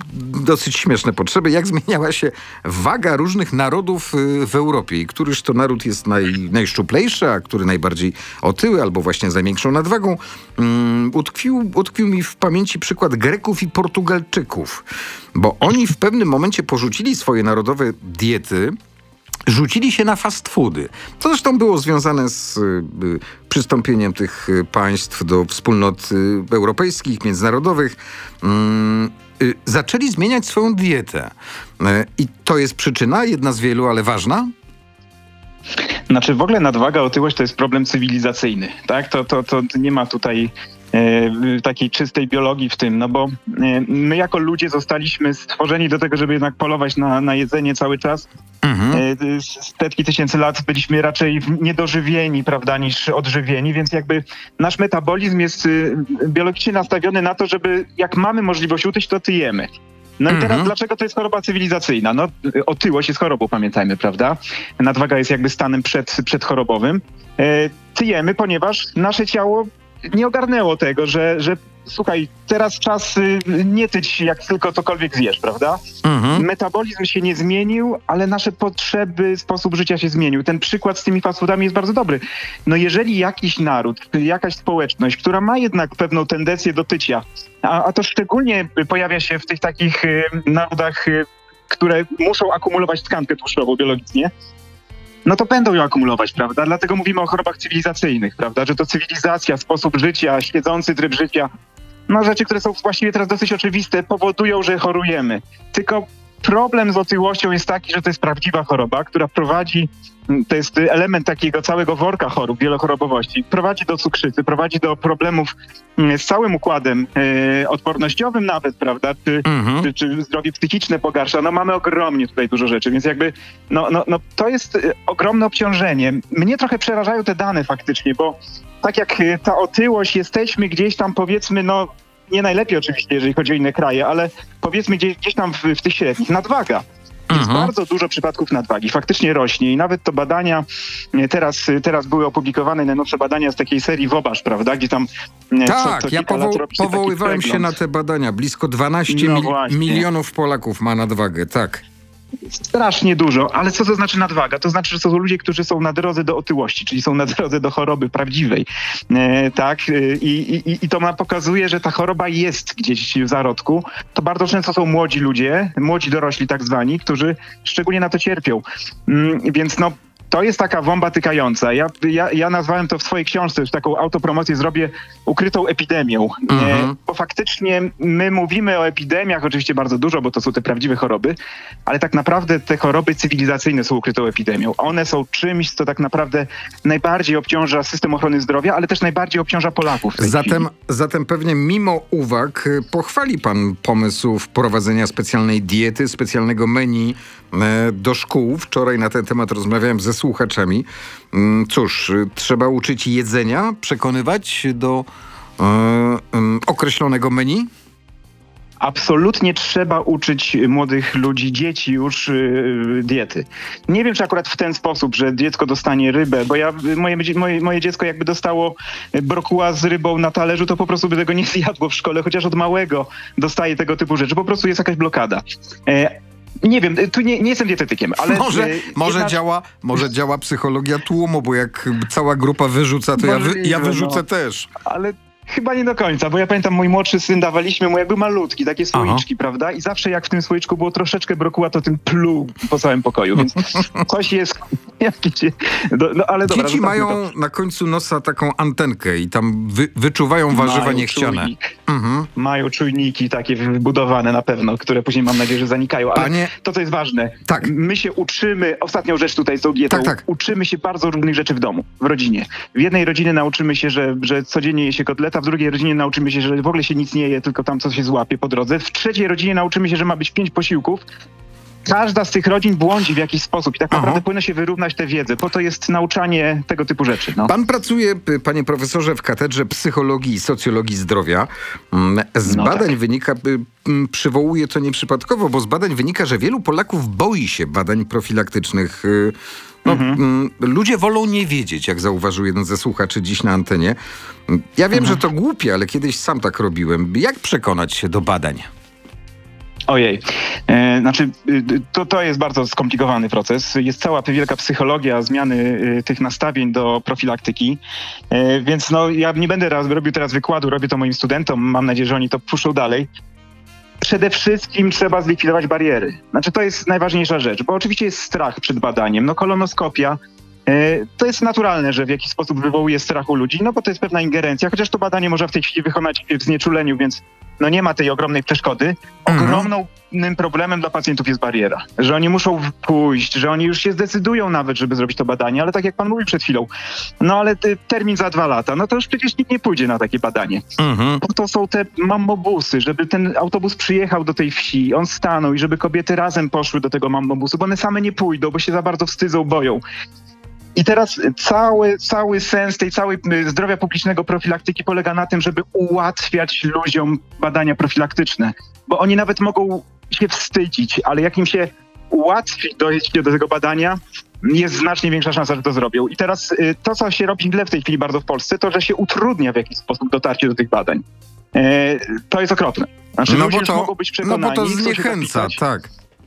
[SPEAKER 1] dosyć śmieszne potrzeby, jak zmieniała się waga różnych narodów y, w Europie i któryż to naród jest naj, najszczuplejszy, a który najbardziej otyły albo właśnie z największą nadwagą. Um, utkwił, utkwił mi w pamięci przykład Greków i Portugalczyków, bo oni w pewnym momencie porzucili swoje narodowe diety, rzucili się na fast foody. To zresztą było związane z y, y, przystąpieniem tych y, państw do wspólnot y, europejskich, międzynarodowych. Mm, y, zaczęli zmieniać swoją dietę. Y, I to jest przyczyna, jedna z wielu, ale ważna?
[SPEAKER 13] Znaczy w ogóle nadwaga, otyłość to jest problem cywilizacyjny, tak? To, to, to nie ma tutaj e, takiej czystej biologii w tym, no bo e, my jako ludzie zostaliśmy stworzeni do tego, żeby jednak polować na, na jedzenie cały czas.
[SPEAKER 1] Mhm.
[SPEAKER 13] E, setki tysięcy lat byliśmy raczej niedożywieni, prawda, niż odżywieni, więc jakby nasz metabolizm jest y, biologicznie nastawiony na to, żeby jak mamy możliwość utyć, to tyjemy. No i teraz
[SPEAKER 1] Mhm.
[SPEAKER 13] dlaczego to jest choroba cywilizacyjna? No otyłość jest chorobą, pamiętajmy, prawda? Nadwaga jest jakby stanem przed, przedchorobowym. E, tyjemy, ponieważ nasze ciało nie ogarnęło tego, że, że słuchaj, teraz czas y, nie tyć jak tylko cokolwiek zjesz, prawda?
[SPEAKER 1] Mhm.
[SPEAKER 13] Metabolizm się nie zmienił, ale nasze potrzeby, sposób życia się zmienił. Ten przykład z tymi fast foodami jest bardzo dobry. No jeżeli jakiś naród, jakaś społeczność, która ma jednak pewną tendencję do tycia, a, a to szczególnie pojawia się w tych takich y, narodach, y, które muszą akumulować tkankę tłuszczową biologicznie, no to będą ją akumulować, prawda? Dlatego mówimy o chorobach cywilizacyjnych, prawda? Że to cywilizacja, sposób życia, siedzący tryb życia, no rzeczy, które są właściwie teraz dosyć oczywiste, powodują, że chorujemy. Tylko problem z otyłością jest taki, że to jest prawdziwa choroba, która prowadzi, to jest element takiego całego worka chorób, wielochorobowości, prowadzi do cukrzycy, prowadzi do problemów z całym układem e, odpornościowym nawet, prawda, czy,
[SPEAKER 1] Mhm.
[SPEAKER 13] czy, czy zdrowie psychiczne pogarsza. No mamy ogromnie tutaj dużo rzeczy, więc jakby no, no, no to jest e, ogromne obciążenie. Mnie trochę przerażają te dane faktycznie, bo tak jak e, ta otyłość, jesteśmy gdzieś tam powiedzmy, no nie najlepiej oczywiście, jeżeli chodzi o inne kraje, ale powiedzmy gdzieś, gdzieś tam w, w tych średnich. Nadwaga. Jest
[SPEAKER 1] Mhm.
[SPEAKER 13] bardzo dużo przypadków nadwagi. Faktycznie rośnie i nawet to badania, e, teraz, teraz były opublikowane najnowsze badania z takiej serii WOBASZ, prawda, gdzie tam e, co,
[SPEAKER 1] Tak,
[SPEAKER 13] co
[SPEAKER 1] ja
[SPEAKER 13] kilka lat
[SPEAKER 1] powo-
[SPEAKER 13] robi się taki
[SPEAKER 1] powoływałem się
[SPEAKER 13] przegląd.
[SPEAKER 1] na te badania. Blisko dwanaście
[SPEAKER 13] No
[SPEAKER 1] mil-
[SPEAKER 13] właśnie.
[SPEAKER 1] milionów Polaków ma nadwagę, tak.
[SPEAKER 13] Strasznie dużo, ale co to znaczy nadwaga? To znaczy, że to są ludzie, którzy są na drodze do otyłości, czyli są na drodze do choroby prawdziwej, e, tak? E, I, i, I to ma pokazuje, że ta choroba jest gdzieś w zarodku. To bardzo często są młodzi ludzie, młodzi dorośli tak zwani, którzy szczególnie na to cierpią. Mm, więc no, to jest taka bomba tykająca. Ja, ja, ja nazwałem to w swojej książce, już taką autopromocję zrobię, ukrytą epidemią.
[SPEAKER 1] Mhm.
[SPEAKER 13] E, bo faktycznie my mówimy o epidemiach oczywiście bardzo dużo, bo to są te prawdziwe choroby, ale tak naprawdę te choroby cywilizacyjne są ukrytą epidemią. One są czymś, co tak naprawdę najbardziej obciąża system ochrony zdrowia, ale też najbardziej obciąża Polaków w tej
[SPEAKER 1] Zatem,
[SPEAKER 13] chwili.
[SPEAKER 1] zatem pewnie mimo uwag y, pochwali pan pomysł wprowadzenia specjalnej diety, specjalnego menu e, do szkół. Wczoraj na ten temat rozmawiałem ze słuchaczami. Mm, Cóż, y, trzeba uczyć jedzenia, przekonywać do e, em, określonego menu?
[SPEAKER 13] Absolutnie trzeba uczyć młodych ludzi, dzieci już yy, diety. Nie wiem, czy akurat w ten sposób, że dziecko dostanie rybę, bo ja, moje, moje, moje dziecko jakby dostało brokuła z rybą na talerzu, to po prostu by tego nie zjadło w szkole, chociaż od małego dostaje tego typu rzeczy. Po prostu jest jakaś blokada. E, nie wiem, tu nie, nie jestem dietetykiem, ale...
[SPEAKER 1] Może,
[SPEAKER 13] e,
[SPEAKER 1] może,
[SPEAKER 13] jedna-
[SPEAKER 1] działa, może działa psychologia tłumu, bo jak cała grupa wyrzuca, to ja, wy, ja
[SPEAKER 13] Możliwe,
[SPEAKER 1] wyrzucę
[SPEAKER 13] no.
[SPEAKER 1] też.
[SPEAKER 13] Ale chyba nie do końca, bo ja pamiętam, mój młodszy syn dawaliśmy mu, jak był malutki, takie słoiczki, prawda? I zawsze jak w tym słoiczku było troszeczkę brokuła, to ten pluł po całym pokoju, więc coś jest... Jakieś, do, no, ale dobra,
[SPEAKER 1] Dzieci
[SPEAKER 13] zostawmy
[SPEAKER 1] mają na końcu nosa taką antenkę i tam wy, wyczuwają warzywa
[SPEAKER 13] Mają
[SPEAKER 1] niechciane.
[SPEAKER 13] czujnik.
[SPEAKER 1] Mhm.
[SPEAKER 13] Mają czujniki takie wbudowane na pewno, które później mam nadzieję, że zanikają. Ale
[SPEAKER 1] Panie-
[SPEAKER 13] to, co jest ważne,
[SPEAKER 1] Tak.
[SPEAKER 13] my się uczymy, ostatnią rzecz tutaj z tą dietą,
[SPEAKER 1] Tak, tak.
[SPEAKER 13] uczymy się bardzo różnych rzeczy w domu, w rodzinie. W jednej rodzinie nauczymy się, że, że codziennie je się kotleta, w drugiej rodzinie nauczymy się, że w ogóle się nic nie je, tylko tam co się złapie po drodze. W trzeciej rodzinie nauczymy się, że ma być pięć posiłków. Każda z tych rodzin błądzi w jakiś sposób i tak
[SPEAKER 1] Aha.
[SPEAKER 13] naprawdę powinno się wyrównać tę wiedzę. Po to jest nauczanie tego typu rzeczy. No.
[SPEAKER 1] Pan pracuje, p- panie profesorze, w Katedrze Psychologii i Socjologii Zdrowia. Mm, Z
[SPEAKER 13] No
[SPEAKER 1] badań
[SPEAKER 13] tak.
[SPEAKER 1] wynika, y, mm, przywołuję to nieprzypadkowo, bo z badań wynika, że wielu Polaków boi się badań profilaktycznych. Y, No, mm, ludzie wolą nie wiedzieć, jak zauważył jeden ze słuchaczy dziś na antenie. Ja wiem, że to głupie, ale kiedyś sam tak robiłem. Jak przekonać się do badań?
[SPEAKER 13] Ojej, e, znaczy y, to, to jest bardzo skomplikowany proces. Jest cała ta wielka psychologia zmiany y, tych nastawień do profilaktyki, e, więc no ja nie będę raz, robił teraz wykładu, robię to moim studentom, mam nadzieję, że oni to puszczą dalej. Przede wszystkim trzeba zlikwidować bariery. Znaczy to jest najważniejsza rzecz, bo oczywiście jest strach przed badaniem. No kolonoskopia, e, to jest naturalne, że w jakiś sposób wywołuje strach u ludzi, no bo to jest pewna ingerencja, chociaż to badanie można w tej chwili wykonać w znieczuleniu, więc no nie ma tej ogromnej przeszkody. Ogromnym problemem dla pacjentów jest bariera, że oni muszą pójść, że oni już się zdecydują nawet, żeby zrobić to badanie, ale tak jak pan mówił przed chwilą, no ale ty, termin za dwa lata, no to już przecież nikt nie pójdzie na takie badanie.
[SPEAKER 1] Mhm.
[SPEAKER 13] Po to są te mammobusy, żeby ten autobus przyjechał do tej wsi, on stanął i żeby kobiety razem poszły do tego mammobusu, bo one same nie pójdą, bo się za bardzo wstydzą, boją. I teraz cały, cały sens tej całej y, zdrowia publicznego profilaktyki polega na tym, żeby ułatwiać ludziom badania profilaktyczne, bo oni nawet mogą się wstydzić, ale jak im się ułatwi dojście do tego badania, jest znacznie większa szansa, że to zrobią. I teraz y, to, co się robi źle w tej chwili bardzo w Polsce, to, że się utrudnia w jakiś sposób dotarcie do tych badań. E, to jest okropne. Znaczy,
[SPEAKER 1] No
[SPEAKER 13] ludzie
[SPEAKER 1] bo
[SPEAKER 13] już
[SPEAKER 1] to,
[SPEAKER 13] mogą być
[SPEAKER 1] no
[SPEAKER 13] przekonani,
[SPEAKER 1] bo to
[SPEAKER 13] chcą się
[SPEAKER 1] zniechęca,
[SPEAKER 13] zapisać.
[SPEAKER 1] tak.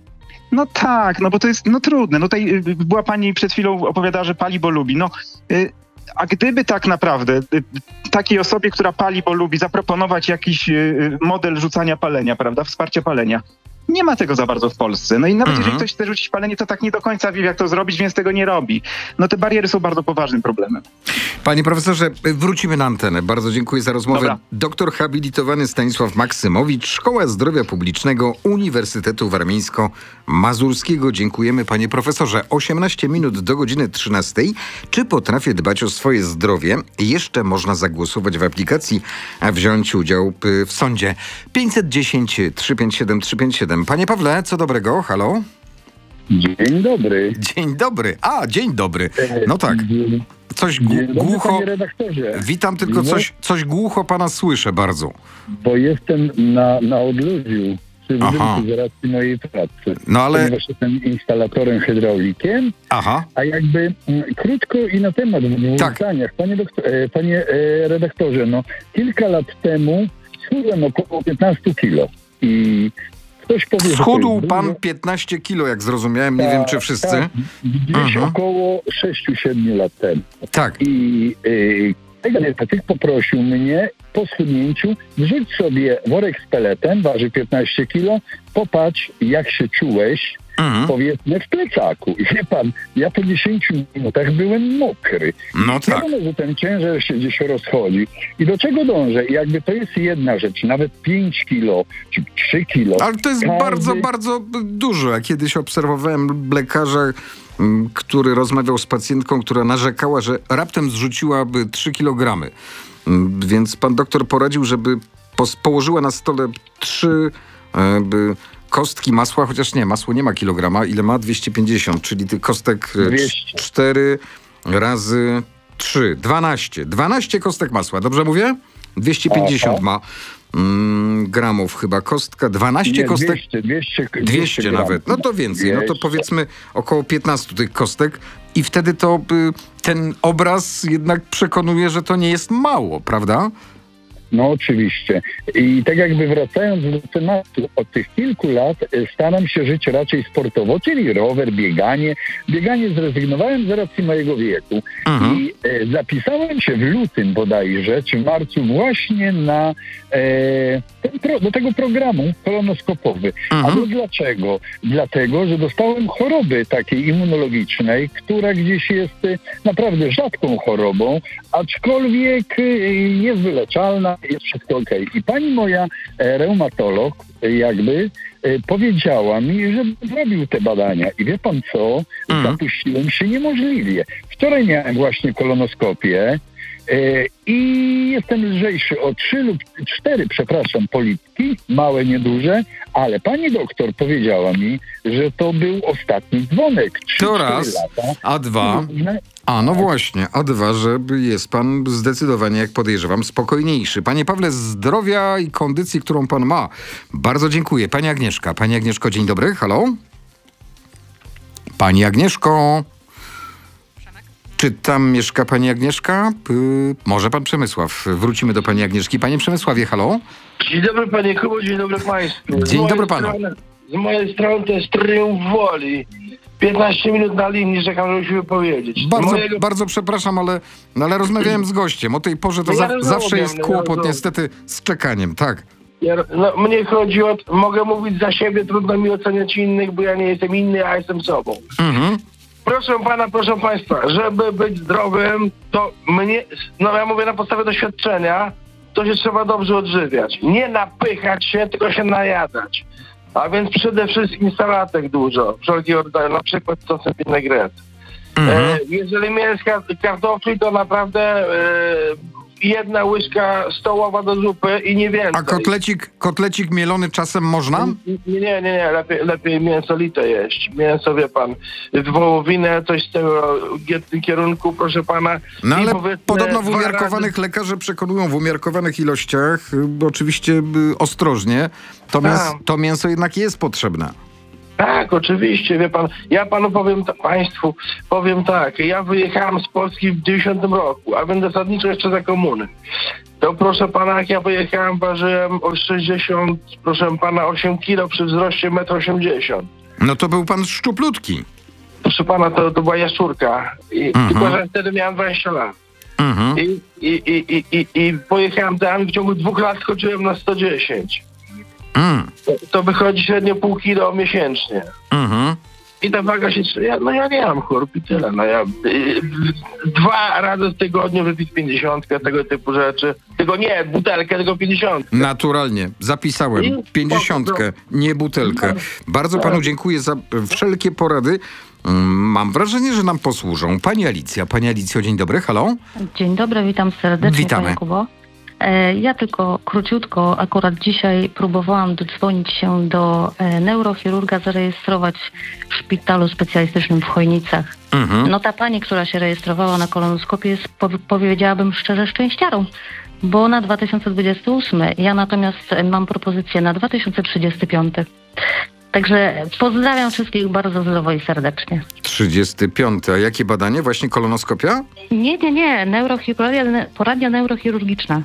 [SPEAKER 13] No tak, no bo to jest no trudne. No tutaj y, była pani przed chwilą opowiadała, że pali, bo lubi. No, y, a gdyby tak naprawdę y, takiej osobie, która pali, bo lubi, zaproponować jakiś y, model rzucania palenia, prawda, wsparcia palenia, nie ma tego za bardzo w Polsce. No i nawet
[SPEAKER 1] Mhm.
[SPEAKER 13] jeżeli ktoś chce rzucić palenie, to tak nie do końca wie, jak to zrobić, więc tego nie robi. No te bariery są bardzo poważnym problemem.
[SPEAKER 1] Panie profesorze, wrócimy na antenę. Bardzo dziękuję za rozmowę.
[SPEAKER 13] Dobra.
[SPEAKER 1] Doktor habilitowany Stanisław Maksymowicz, Szkoła Zdrowia Publicznego Uniwersytetu Warmińsko-Mazurskiego. Dziękujemy, panie profesorze. osiemnaście minut do godziny trzynastej. Czy potrafię dbać o swoje zdrowie? Jeszcze można zagłosować w aplikacji, a wziąć udział w sądzie. pięćset dziesięć trzysta pięćdziesiąt siedem trzysta pięćdziesiąt siedem. Panie Pawle, co dobrego? Halo?
[SPEAKER 14] Dzień dobry.
[SPEAKER 1] Dzień dobry. A, dzień dobry. No tak. Coś
[SPEAKER 14] Dzień
[SPEAKER 1] gł-
[SPEAKER 14] dobry,
[SPEAKER 1] głucho...
[SPEAKER 14] panie redaktorze.
[SPEAKER 1] Witam, tylko
[SPEAKER 14] No,
[SPEAKER 1] coś, coś głucho pana słyszę bardzo.
[SPEAKER 14] Bo jestem na, na odludziu przy
[SPEAKER 1] Aha.
[SPEAKER 14] budynku z racji mojej pracy.
[SPEAKER 1] No ale-
[SPEAKER 14] Ponieważ jestem instalatorem hydraulikiem,
[SPEAKER 1] Aha.
[SPEAKER 14] a jakby m, krótko i na temat w dwóch
[SPEAKER 1] Tak.
[SPEAKER 14] zdaniach. Panie, doktor, e, panie e, redaktorze, no kilka lat temu schudłem około piętnaście kilo i ktoś powie, że to
[SPEAKER 1] Schudł
[SPEAKER 14] jest
[SPEAKER 1] pan
[SPEAKER 14] dużo.
[SPEAKER 1] piętnaście kilo, jak zrozumiałem, nie wiem czy wszyscy.
[SPEAKER 14] Tak, gdzieś
[SPEAKER 1] Mhm.
[SPEAKER 14] około sześć siedem lat temu.
[SPEAKER 1] Tak.
[SPEAKER 14] I y, tego dietetyk poprosił mnie po schudnięciu, wrzuć sobie worek z peletem, waży piętnaście kilo, popatrz jak się czułeś,
[SPEAKER 1] Mhm.
[SPEAKER 14] powiedzmy w plecaku. I wie pan, ja po dziesięciu minutach byłem mokry.
[SPEAKER 1] No tak.
[SPEAKER 14] Wiadomo, że ten ciężar się gdzieś rozchodzi. I do czego dążę? Jakby to jest jedna rzecz, nawet pięć kilo, czy trzy kilo.
[SPEAKER 1] Ale to jest
[SPEAKER 14] Każdy-
[SPEAKER 1] bardzo, bardzo dużo. Ja kiedyś obserwowałem lekarza, m, który rozmawiał z pacjentką, która narzekała, że raptem zrzuciłaby trzy kilogramy. M, Więc pan doktor poradził, żeby pos- położyła na stole trzy e, by kostki masła, chociaż nie, masło nie ma kilograma. Ile ma? dwieście pięćdziesiąt, czyli tych kostek e,
[SPEAKER 14] dwieście.
[SPEAKER 1] cztery razy trzy. dwanaście. dwanaście kostek masła. Dobrze mówię? dwieście pięćdziesiąt
[SPEAKER 14] Aha.
[SPEAKER 1] ma mm, gramów chyba kostka. dwanaście
[SPEAKER 14] Nie,
[SPEAKER 1] kostek.
[SPEAKER 14] dwieście, dwieście,
[SPEAKER 1] dwieście
[SPEAKER 14] gramów.
[SPEAKER 1] nawet. No to więcej. No to
[SPEAKER 14] dwieście.
[SPEAKER 1] powiedzmy około piętnaście tych kostek i wtedy to y, ten obraz jednak przekonuje, że to nie jest mało, prawda?
[SPEAKER 14] No oczywiście. I tak jakby wracając do tematu, od tych kilku lat e, staram się żyć raczej sportowo, czyli rower, bieganie. Bieganie zrezygnowałem z racji mojego wieku.
[SPEAKER 1] Mhm.
[SPEAKER 14] I e, zapisałem się w lutym bodajże, czy w marcu właśnie na e, ten pro, do tego programu kolonoskopowy.
[SPEAKER 1] Mhm.
[SPEAKER 14] A to dlaczego? Dlatego, że dostałem choroby takiej immunologicznej, która gdzieś jest e, naprawdę rzadką chorobą, aczkolwiek e, jest wyleczalna, jest wszystko okej. I pani moja e, reumatolog e, jakby e, powiedziała mi, żebym zrobił te badania. I wie pan co?
[SPEAKER 1] Mhm.
[SPEAKER 14] Zapuściłem się niemożliwie. Wczoraj miałem właśnie kolonoskopię e, i jestem lżejszy o trzy lub cztery, przepraszam, polipki, małe, nieduże, ale pani doktor powiedziała mi, że to był ostatni dzwonek. trzy
[SPEAKER 1] To
[SPEAKER 14] cztery
[SPEAKER 1] raz,
[SPEAKER 14] lata.
[SPEAKER 1] a dwa. A no właśnie, a dwa, że jest pan zdecydowanie, jak podejrzewam, spokojniejszy. Panie Pawle, zdrowia i kondycji, którą pan ma. Bardzo dziękuję. Pani Agnieszka. Pani Agnieszko, dzień dobry. Halo? Pani Agnieszko? Czy tam mieszka pani Agnieszka? P- może pan Przemysław. Wrócimy do pani Agnieszki. Panie Przemysławie, halo?
[SPEAKER 15] Dzień dobry panie Kubo, dzień dobry państwu. Z
[SPEAKER 1] Dzień
[SPEAKER 15] mojej
[SPEAKER 1] dobry panu.
[SPEAKER 15] strony- Z mojej strony to jest triumf woli. piętnaście minut na linii, czekam, żeby się wypowiedzieć. Z
[SPEAKER 1] Bardzo,
[SPEAKER 15] mojego-
[SPEAKER 1] bardzo przepraszam, ale, no, ale rozmawiałem z gościem. O tej porze to
[SPEAKER 15] Ja
[SPEAKER 1] za,
[SPEAKER 15] rozumiem,
[SPEAKER 1] zawsze jest
[SPEAKER 15] ja
[SPEAKER 1] kłopot
[SPEAKER 15] rozumiem.
[SPEAKER 1] niestety z czekaniem, tak.
[SPEAKER 15] Ja, no, mnie chodzi o... Mogę mówić za siebie, trudno mi oceniać innych, bo ja nie jestem inny, a jestem sobą.
[SPEAKER 1] Mhm.
[SPEAKER 15] Proszę pana, proszę państwa, żeby być zdrowym, to mnie, no ja mówię na podstawie doświadczenia, to się trzeba dobrze odżywiać. Nie napychać się, tylko się najadać. A więc przede wszystkim sałatek dużo, wszelkiego rodzaju, na przykład z sosem vinaigrette.
[SPEAKER 1] Mhm.
[SPEAKER 15] E, jeżeli mięska kartofli, to naprawdę e, jedna łyżka stołowa do zupy i nie więcej.
[SPEAKER 1] A kotlecik, kotlecik mielony czasem można?
[SPEAKER 15] Nie, nie, nie, lepiej, lepiej mięso lite jeść. Mięso, wie pan, wołowinę, coś z tego kierunku, proszę pana.
[SPEAKER 1] No
[SPEAKER 15] I
[SPEAKER 1] ale
[SPEAKER 15] powiedzmy
[SPEAKER 1] podobno w
[SPEAKER 15] dwa
[SPEAKER 1] umiarkowanych
[SPEAKER 15] razy-
[SPEAKER 1] lekarze przekonują w umiarkowanych ilościach, y, oczywiście y, ostrożnie, to, mięs,
[SPEAKER 15] Tak.
[SPEAKER 1] to mięso jednak jest potrzebne.
[SPEAKER 15] Tak, oczywiście, wie pan, ja panu powiem, ta, państwu, powiem tak, ja wyjechałem z Polski w dziewięćdziesiątym roku, a będę zasadniczo jeszcze za komuny. To proszę pana, jak ja wyjechałem, ważyłem o sześćdziesiąt, proszę pana, osiem kilo przy wzroście metr osiemdziesiąt.
[SPEAKER 1] No to był pan szczuplutki.
[SPEAKER 15] Proszę pana, to, to była jaszczurka. I,
[SPEAKER 1] Mhm.
[SPEAKER 15] Tylko, że wtedy miałem dwadzieścia lat.
[SPEAKER 1] Mhm.
[SPEAKER 15] I, i, i, i, i, I pojechałem tam, w ciągu dwóch lat skoczyłem na sto dziesięć.
[SPEAKER 1] Mm.
[SPEAKER 15] To, to wychodzi średnio pół kilo miesięcznie.
[SPEAKER 1] Mhm.
[SPEAKER 15] I ta waga się trzyma. No ja nie mam chorób i tyle. No ja y, dwa razy w tygodniu wypić pięćdziesiątkę, tego typu rzeczy. Tylko nie butelkę, tylko pięćdziesiątkę.
[SPEAKER 1] Naturalnie, zapisałem.
[SPEAKER 15] I-
[SPEAKER 1] Pięćdziesiątkę, nie butelkę. Bardzo panu dziękuję za wszelkie porady. Mm, Mam wrażenie, że nam posłużą. Pani Alicja. Pani Alicjo, dzień dobry, halo?
[SPEAKER 16] Dzień dobry, witam serdecznie,
[SPEAKER 1] Witamy.
[SPEAKER 16] panie Kubo. E, Ja tylko króciutko, akurat dzisiaj próbowałam dodzwonić się do e, neurochirurga, zarejestrować w szpitalu specjalistycznym w Chojnicach.
[SPEAKER 1] Mhm.
[SPEAKER 16] No ta pani, która się rejestrowała na kolonoskopię, jest, po, powiedziałabym szczerze, szczęściarą, bo na dwa tysiące dwudziesty ósmy. Ja natomiast e, mam propozycję na dwa tysiące trzydziesty piąty. Także pozdrawiam wszystkich bardzo zdrowo i serdecznie.
[SPEAKER 1] trzydziesty piąty. A jakie badanie? Właśnie kolonoskopia?
[SPEAKER 16] Nie, nie, nie. Neurochirurgia, poradnia neurochirurgiczna.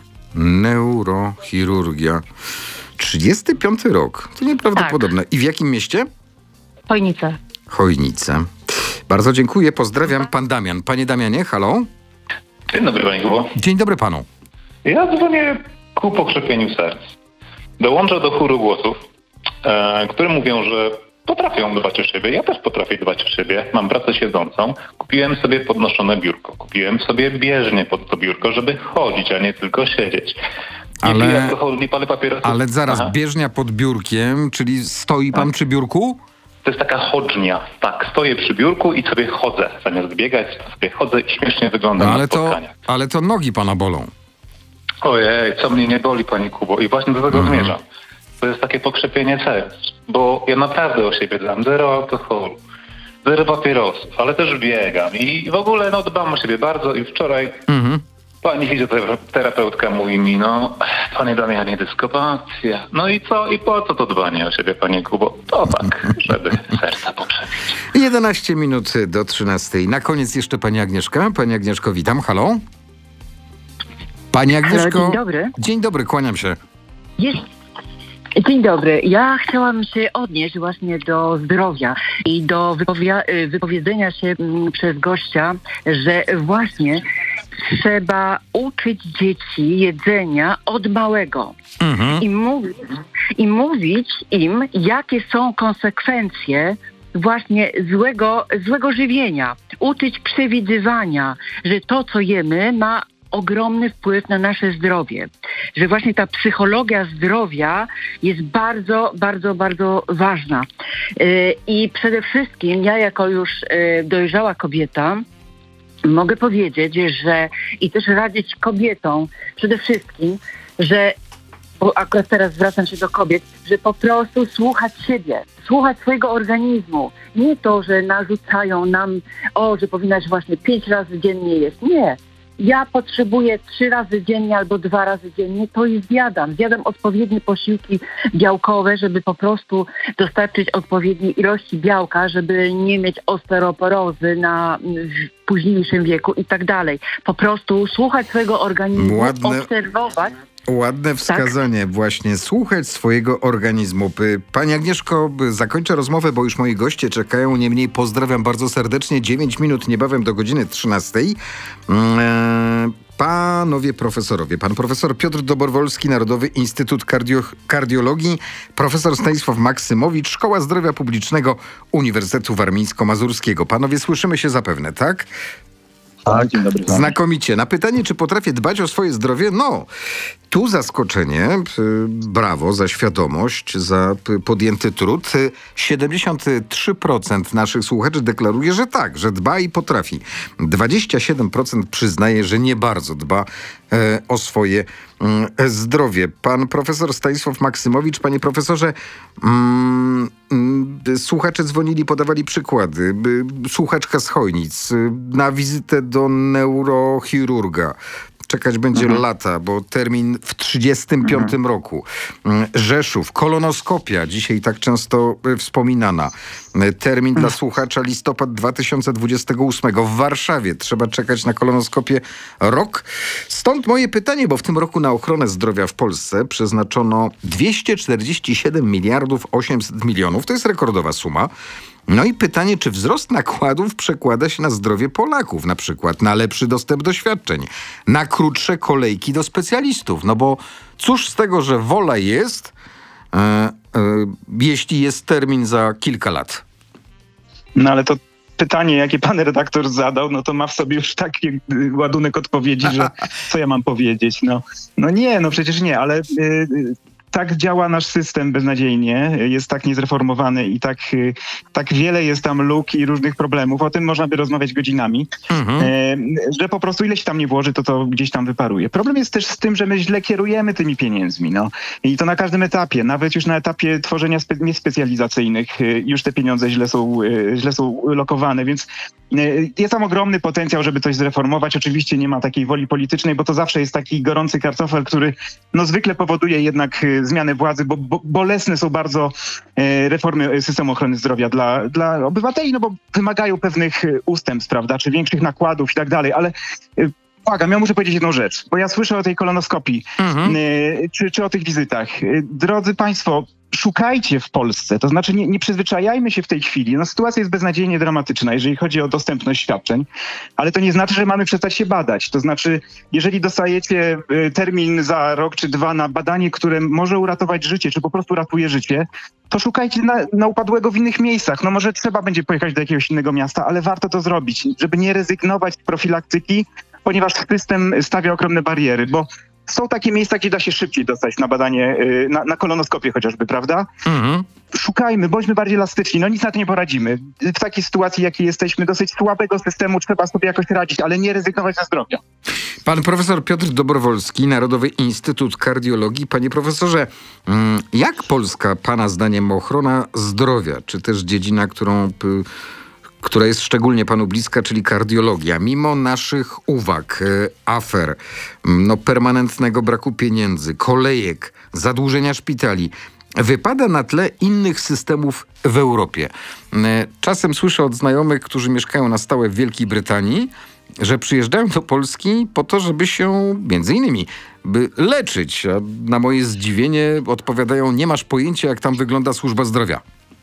[SPEAKER 1] Neurochirurgia. trzydziesty piąty rok. To nieprawdopodobne. I w jakim mieście?
[SPEAKER 16] Chojnice.
[SPEAKER 1] Chojnice. Bardzo dziękuję, pozdrawiam. Pan Damian. Panie Damianie, halo?
[SPEAKER 8] Dzień dobry, panie Kubo.
[SPEAKER 1] Dzień dobry panu.
[SPEAKER 8] Ja dzwonię ku pokrzepieniu serc. Dołączę do chóru głosów, e, które mówią, że potrafią dbać o siebie. Ja też potrafię dbać o siebie. Mam pracę siedzącą. Kupiłem sobie podnoszone biurko. Kupiłem sobie bieżnię pod to biurko, żeby chodzić, a nie tylko siedzieć. Nie
[SPEAKER 1] Ale-
[SPEAKER 8] piję alkoholu, nie palę papierosów.
[SPEAKER 1] Ale zaraz,
[SPEAKER 8] Aha.
[SPEAKER 1] bieżnia pod biurkiem, czyli stoi pan przy biurku?
[SPEAKER 8] To jest taka chodźnia. Tak, stoję przy biurku i sobie chodzę. Zamiast biegać, to sobie chodzę i śmiesznie wyglądam
[SPEAKER 1] No,
[SPEAKER 8] na
[SPEAKER 1] ale, to,
[SPEAKER 8] spotkaniach.
[SPEAKER 1] ale to nogi pana bolą.
[SPEAKER 8] Ojej, co mnie nie boli, pani Kubo. I właśnie do tego
[SPEAKER 1] Mhm.
[SPEAKER 8] zmierzam. To jest takie pokrzepienie serc. Bo ja naprawdę o siebie dbam. Zero alkoholu, zero papierosów, ale też biegam. I w ogóle no, dbam o siebie bardzo. I wczoraj
[SPEAKER 1] Mhm.
[SPEAKER 8] pani fizjoterapeutka mówi mi, no, panie Damianie, dyskopacja. No i co? I po co to dbanie o siebie, panie Kubo? To tak, żeby serca pokrzepić.
[SPEAKER 1] jedenaście minut do trzynastej. Na koniec jeszcze pani Agnieszka. Pani Agnieszko, witam. Halo? Pani Agnieszko.
[SPEAKER 17] Dzień dobry.
[SPEAKER 1] Dzień dobry, kłaniam się.
[SPEAKER 17] Jest. Dzień dobry. Ja chciałam się odnieść właśnie do zdrowia i do wypowia- wypowiedzenia się mm, przez gościa, że właśnie trzeba uczyć dzieci jedzenia od małego.
[SPEAKER 1] Mhm.
[SPEAKER 17] I, mówić, I mówić im, jakie są konsekwencje właśnie złego, złego żywienia. Uczyć przewidywania, że to, co jemy, ma ogromny wpływ na nasze zdrowie. Że właśnie ta psychologia zdrowia jest bardzo, bardzo, bardzo ważna. Yy, I przede wszystkim ja jako już yy, dojrzała kobieta mogę powiedzieć, że i też radzić kobietom przede wszystkim, że bo akurat teraz zwracam się do kobiet, że po prostu słuchać siebie, słuchać swojego organizmu. Nie to, że narzucają nam, o, że powinnaś właśnie pięć razy dziennie jeść. Nie. Ja potrzebuję trzy razy dziennie albo dwa razy dziennie, to i zjadam. Zjadam odpowiednie posiłki białkowe, żeby po prostu dostarczyć odpowiedniej ilości białka, żeby nie mieć osteoporozy na w późniejszym wieku i tak dalej. Po prostu słuchać swojego organizmu,
[SPEAKER 1] Ładne-
[SPEAKER 17] obserwować.
[SPEAKER 1] Ładne wskazanie, właśnie słuchać swojego organizmu. P- Pani Agnieszko, b- zakończę rozmowę, bo już moi goście czekają. Niemniej pozdrawiam bardzo serdecznie. dziewięć minut niebawem do godziny trzynastej. Eee, Panowie profesorowie, pan profesor Piotr Dobrowolski, Narodowy Instytut Kardio- Kardiologii, profesor Stanisław Maksymowicz, Szkoła Zdrowia Publicznego Uniwersytetu Warmińsko-Mazurskiego. Panowie, słyszymy się zapewne, tak?
[SPEAKER 13] Tak, dzień dobry.
[SPEAKER 1] Znakomicie. Na pytanie, czy potrafię dbać o swoje zdrowie? No, tu zaskoczenie. Brawo za świadomość, za podjęty trud. siedemdziesiąt trzy procent naszych słuchaczy deklaruje, że tak, że dba i potrafi. dwadzieścia siedem procent przyznaje, że nie bardzo dba e, o swoje e, zdrowie. Pan profesor Stanisław Maksymowicz, panie profesorze, mm, mm, słuchacze dzwonili, podawali przykłady. Słuchaczka z Chojnic na wizytę do neurochirurga. Czekać będzie mhm. lata, bo termin w trzydziestym piątym mhm. roku. Rzeszów, kolonoskopia, dzisiaj tak często wspominana. Termin mhm. dla słuchacza listopad dwa tysiące dwudziestego ósmego. W Warszawie trzeba czekać na kolonoskopię rok. Stąd moje pytanie, bo w tym roku na ochronę zdrowia w Polsce przeznaczono dwieście czterdzieści siedem miliardów osiemset milionów. To jest rekordowa suma. No i pytanie, czy wzrost nakładów przekłada się na zdrowie Polaków, na przykład na lepszy dostęp do świadczeń, na krótsze kolejki do specjalistów. No bo cóż z tego, że wola jest, e, e, jeśli jest termin za kilka lat?
[SPEAKER 13] No ale to pytanie, jakie pan redaktor zadał, no to ma w sobie już taki ładunek odpowiedzi, że co ja mam powiedzieć? No, no nie, no przecież nie, ale... Yy, Tak działa nasz system beznadziejnie, jest tak niezreformowany i tak, tak wiele jest tam luk i różnych problemów, o tym można by rozmawiać godzinami, mhm. że po prostu ile się tam nie włoży, to to gdzieś tam wyparuje. Problem jest też z tym, że my źle kierujemy tymi pieniędzmi, no. I to na każdym etapie, nawet już na etapie tworzenia spe- niespecjalizacyjnych już te pieniądze źle są, źle są lokowane, więc jest tam ogromny potencjał, żeby coś zreformować. Oczywiście nie ma takiej woli politycznej, bo to zawsze jest taki gorący kartofel, który no zwykle powoduje jednak zmianę władzy, bo, bo bolesne są bardzo e, reformy systemu ochrony zdrowia dla, dla obywateli, no bo wymagają pewnych ustępstw, prawda, czy większych nakładów i tak dalej, ale e, Błagam, ja muszę powiedzieć jedną rzecz, bo ja słyszę o tej kolonoskopii, mhm. y, czy, czy o tych wizytach. Y, drodzy państwo, szukajcie w Polsce, to znaczy nie, nie przyzwyczajajmy się w tej chwili. No, sytuacja jest beznadziejnie dramatyczna, jeżeli chodzi o dostępność świadczeń, ale to nie znaczy, że mamy przestać się badać. To znaczy, jeżeli dostajecie y, termin za rok czy dwa na badanie, które może uratować życie, czy po prostu ratuje życie, to szukajcie na, na upadłego w innych miejscach. No może trzeba będzie pojechać do jakiegoś innego miasta, ale warto to zrobić, żeby nie rezygnować z profilaktyki, ponieważ system stawia ogromne bariery, bo są takie miejsca, gdzie da się szybciej dostać na badanie, na, na kolonoskopię chociażby, prawda? Mhm. Szukajmy, bądźmy bardziej elastyczni. No nic na to nie poradzimy. W takiej sytuacji, jakiej jesteśmy, dosyć słabego systemu, trzeba sobie jakoś radzić, ale nie rezygnować ze zdrowia.
[SPEAKER 1] Pan profesor Piotr Dobrowolski, Narodowy Instytut Kardiologii. Panie profesorze, jak Polska, pana zdaniem, ochrona zdrowia, czy też dziedzina, którą... która jest szczególnie panu bliska, czyli kardiologia, mimo naszych uwag, afer, no, permanentnego braku pieniędzy, kolejek, zadłużenia szpitali, wypada na tle innych systemów w Europie. Czasem słyszę od znajomych, którzy mieszkają na stałe w Wielkiej Brytanii, że przyjeżdżają do Polski po to, żeby się między innymi by leczyć. A na moje zdziwienie odpowiadają: nie masz pojęcia, jak tam wygląda służba zdrowia.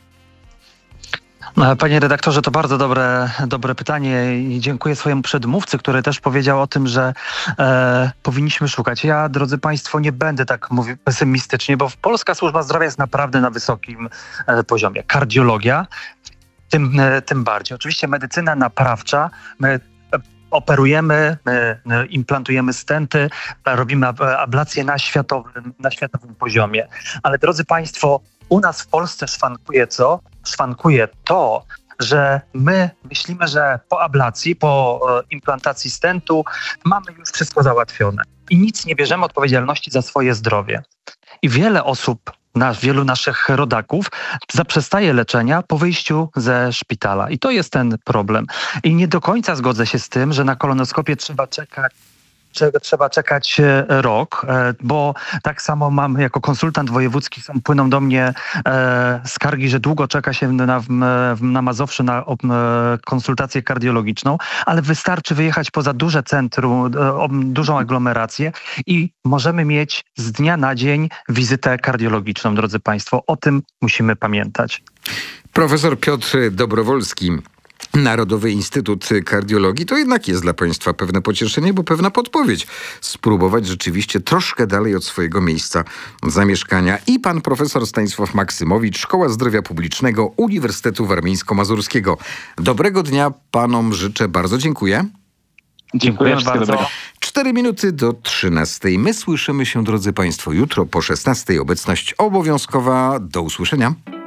[SPEAKER 18] Panie redaktorze, to bardzo dobre, dobre pytanie i dziękuję swojemu przedmówcy, który też powiedział o tym, że e, powinniśmy szukać. Ja, drodzy państwo, nie będę tak mówił pesymistycznie, bo polska służba zdrowia jest naprawdę na wysokim e, poziomie. Kardiologia tym, e, tym bardziej. Oczywiście medycyna naprawcza, my operujemy, my implantujemy stenty, robimy ablacje na światowym, na światowym poziomie. Ale drodzy państwo, u nas w Polsce szwankuje co? Szwankuje to, że my myślimy, że po ablacji, po implantacji stentu mamy już wszystko załatwione i nic nie bierzemy odpowiedzialności za swoje zdrowie. I wiele osób, nasz, wielu naszych rodaków zaprzestaje leczenia po wyjściu ze szpitala. I to jest ten problem. I nie do końca zgodzę się z tym, że na kolonoskopię trzeba czekać trzeba czekać rok, bo tak samo mam jako konsultant wojewódzki, są, płyną do mnie e, skargi, że długo czeka się na, na Mazowszu na e, konsultację kardiologiczną, ale wystarczy wyjechać poza duże centrum, e, dużą aglomerację i możemy mieć z dnia na dzień wizytę kardiologiczną, drodzy państwo. O tym musimy pamiętać.
[SPEAKER 1] Profesor Piotr Dobrowolski, Narodowy Instytut Kardiologii, to jednak jest dla państwa pewne pocieszenie, bo pewna podpowiedź. Spróbować rzeczywiście troszkę dalej od swojego miejsca zamieszkania. I pan profesor Stanisław Maksymowicz, Szkoła Zdrowia Publicznego Uniwersytetu Warmińsko-Mazurskiego. Dobrego dnia panom życzę, bardzo dziękuję.
[SPEAKER 18] Dziękujemy bardzo.
[SPEAKER 1] Cztery minuty do trzynastej. My słyszymy się, drodzy Państwo, jutro po szesnastej. Obecność obowiązkowa. Do usłyszenia.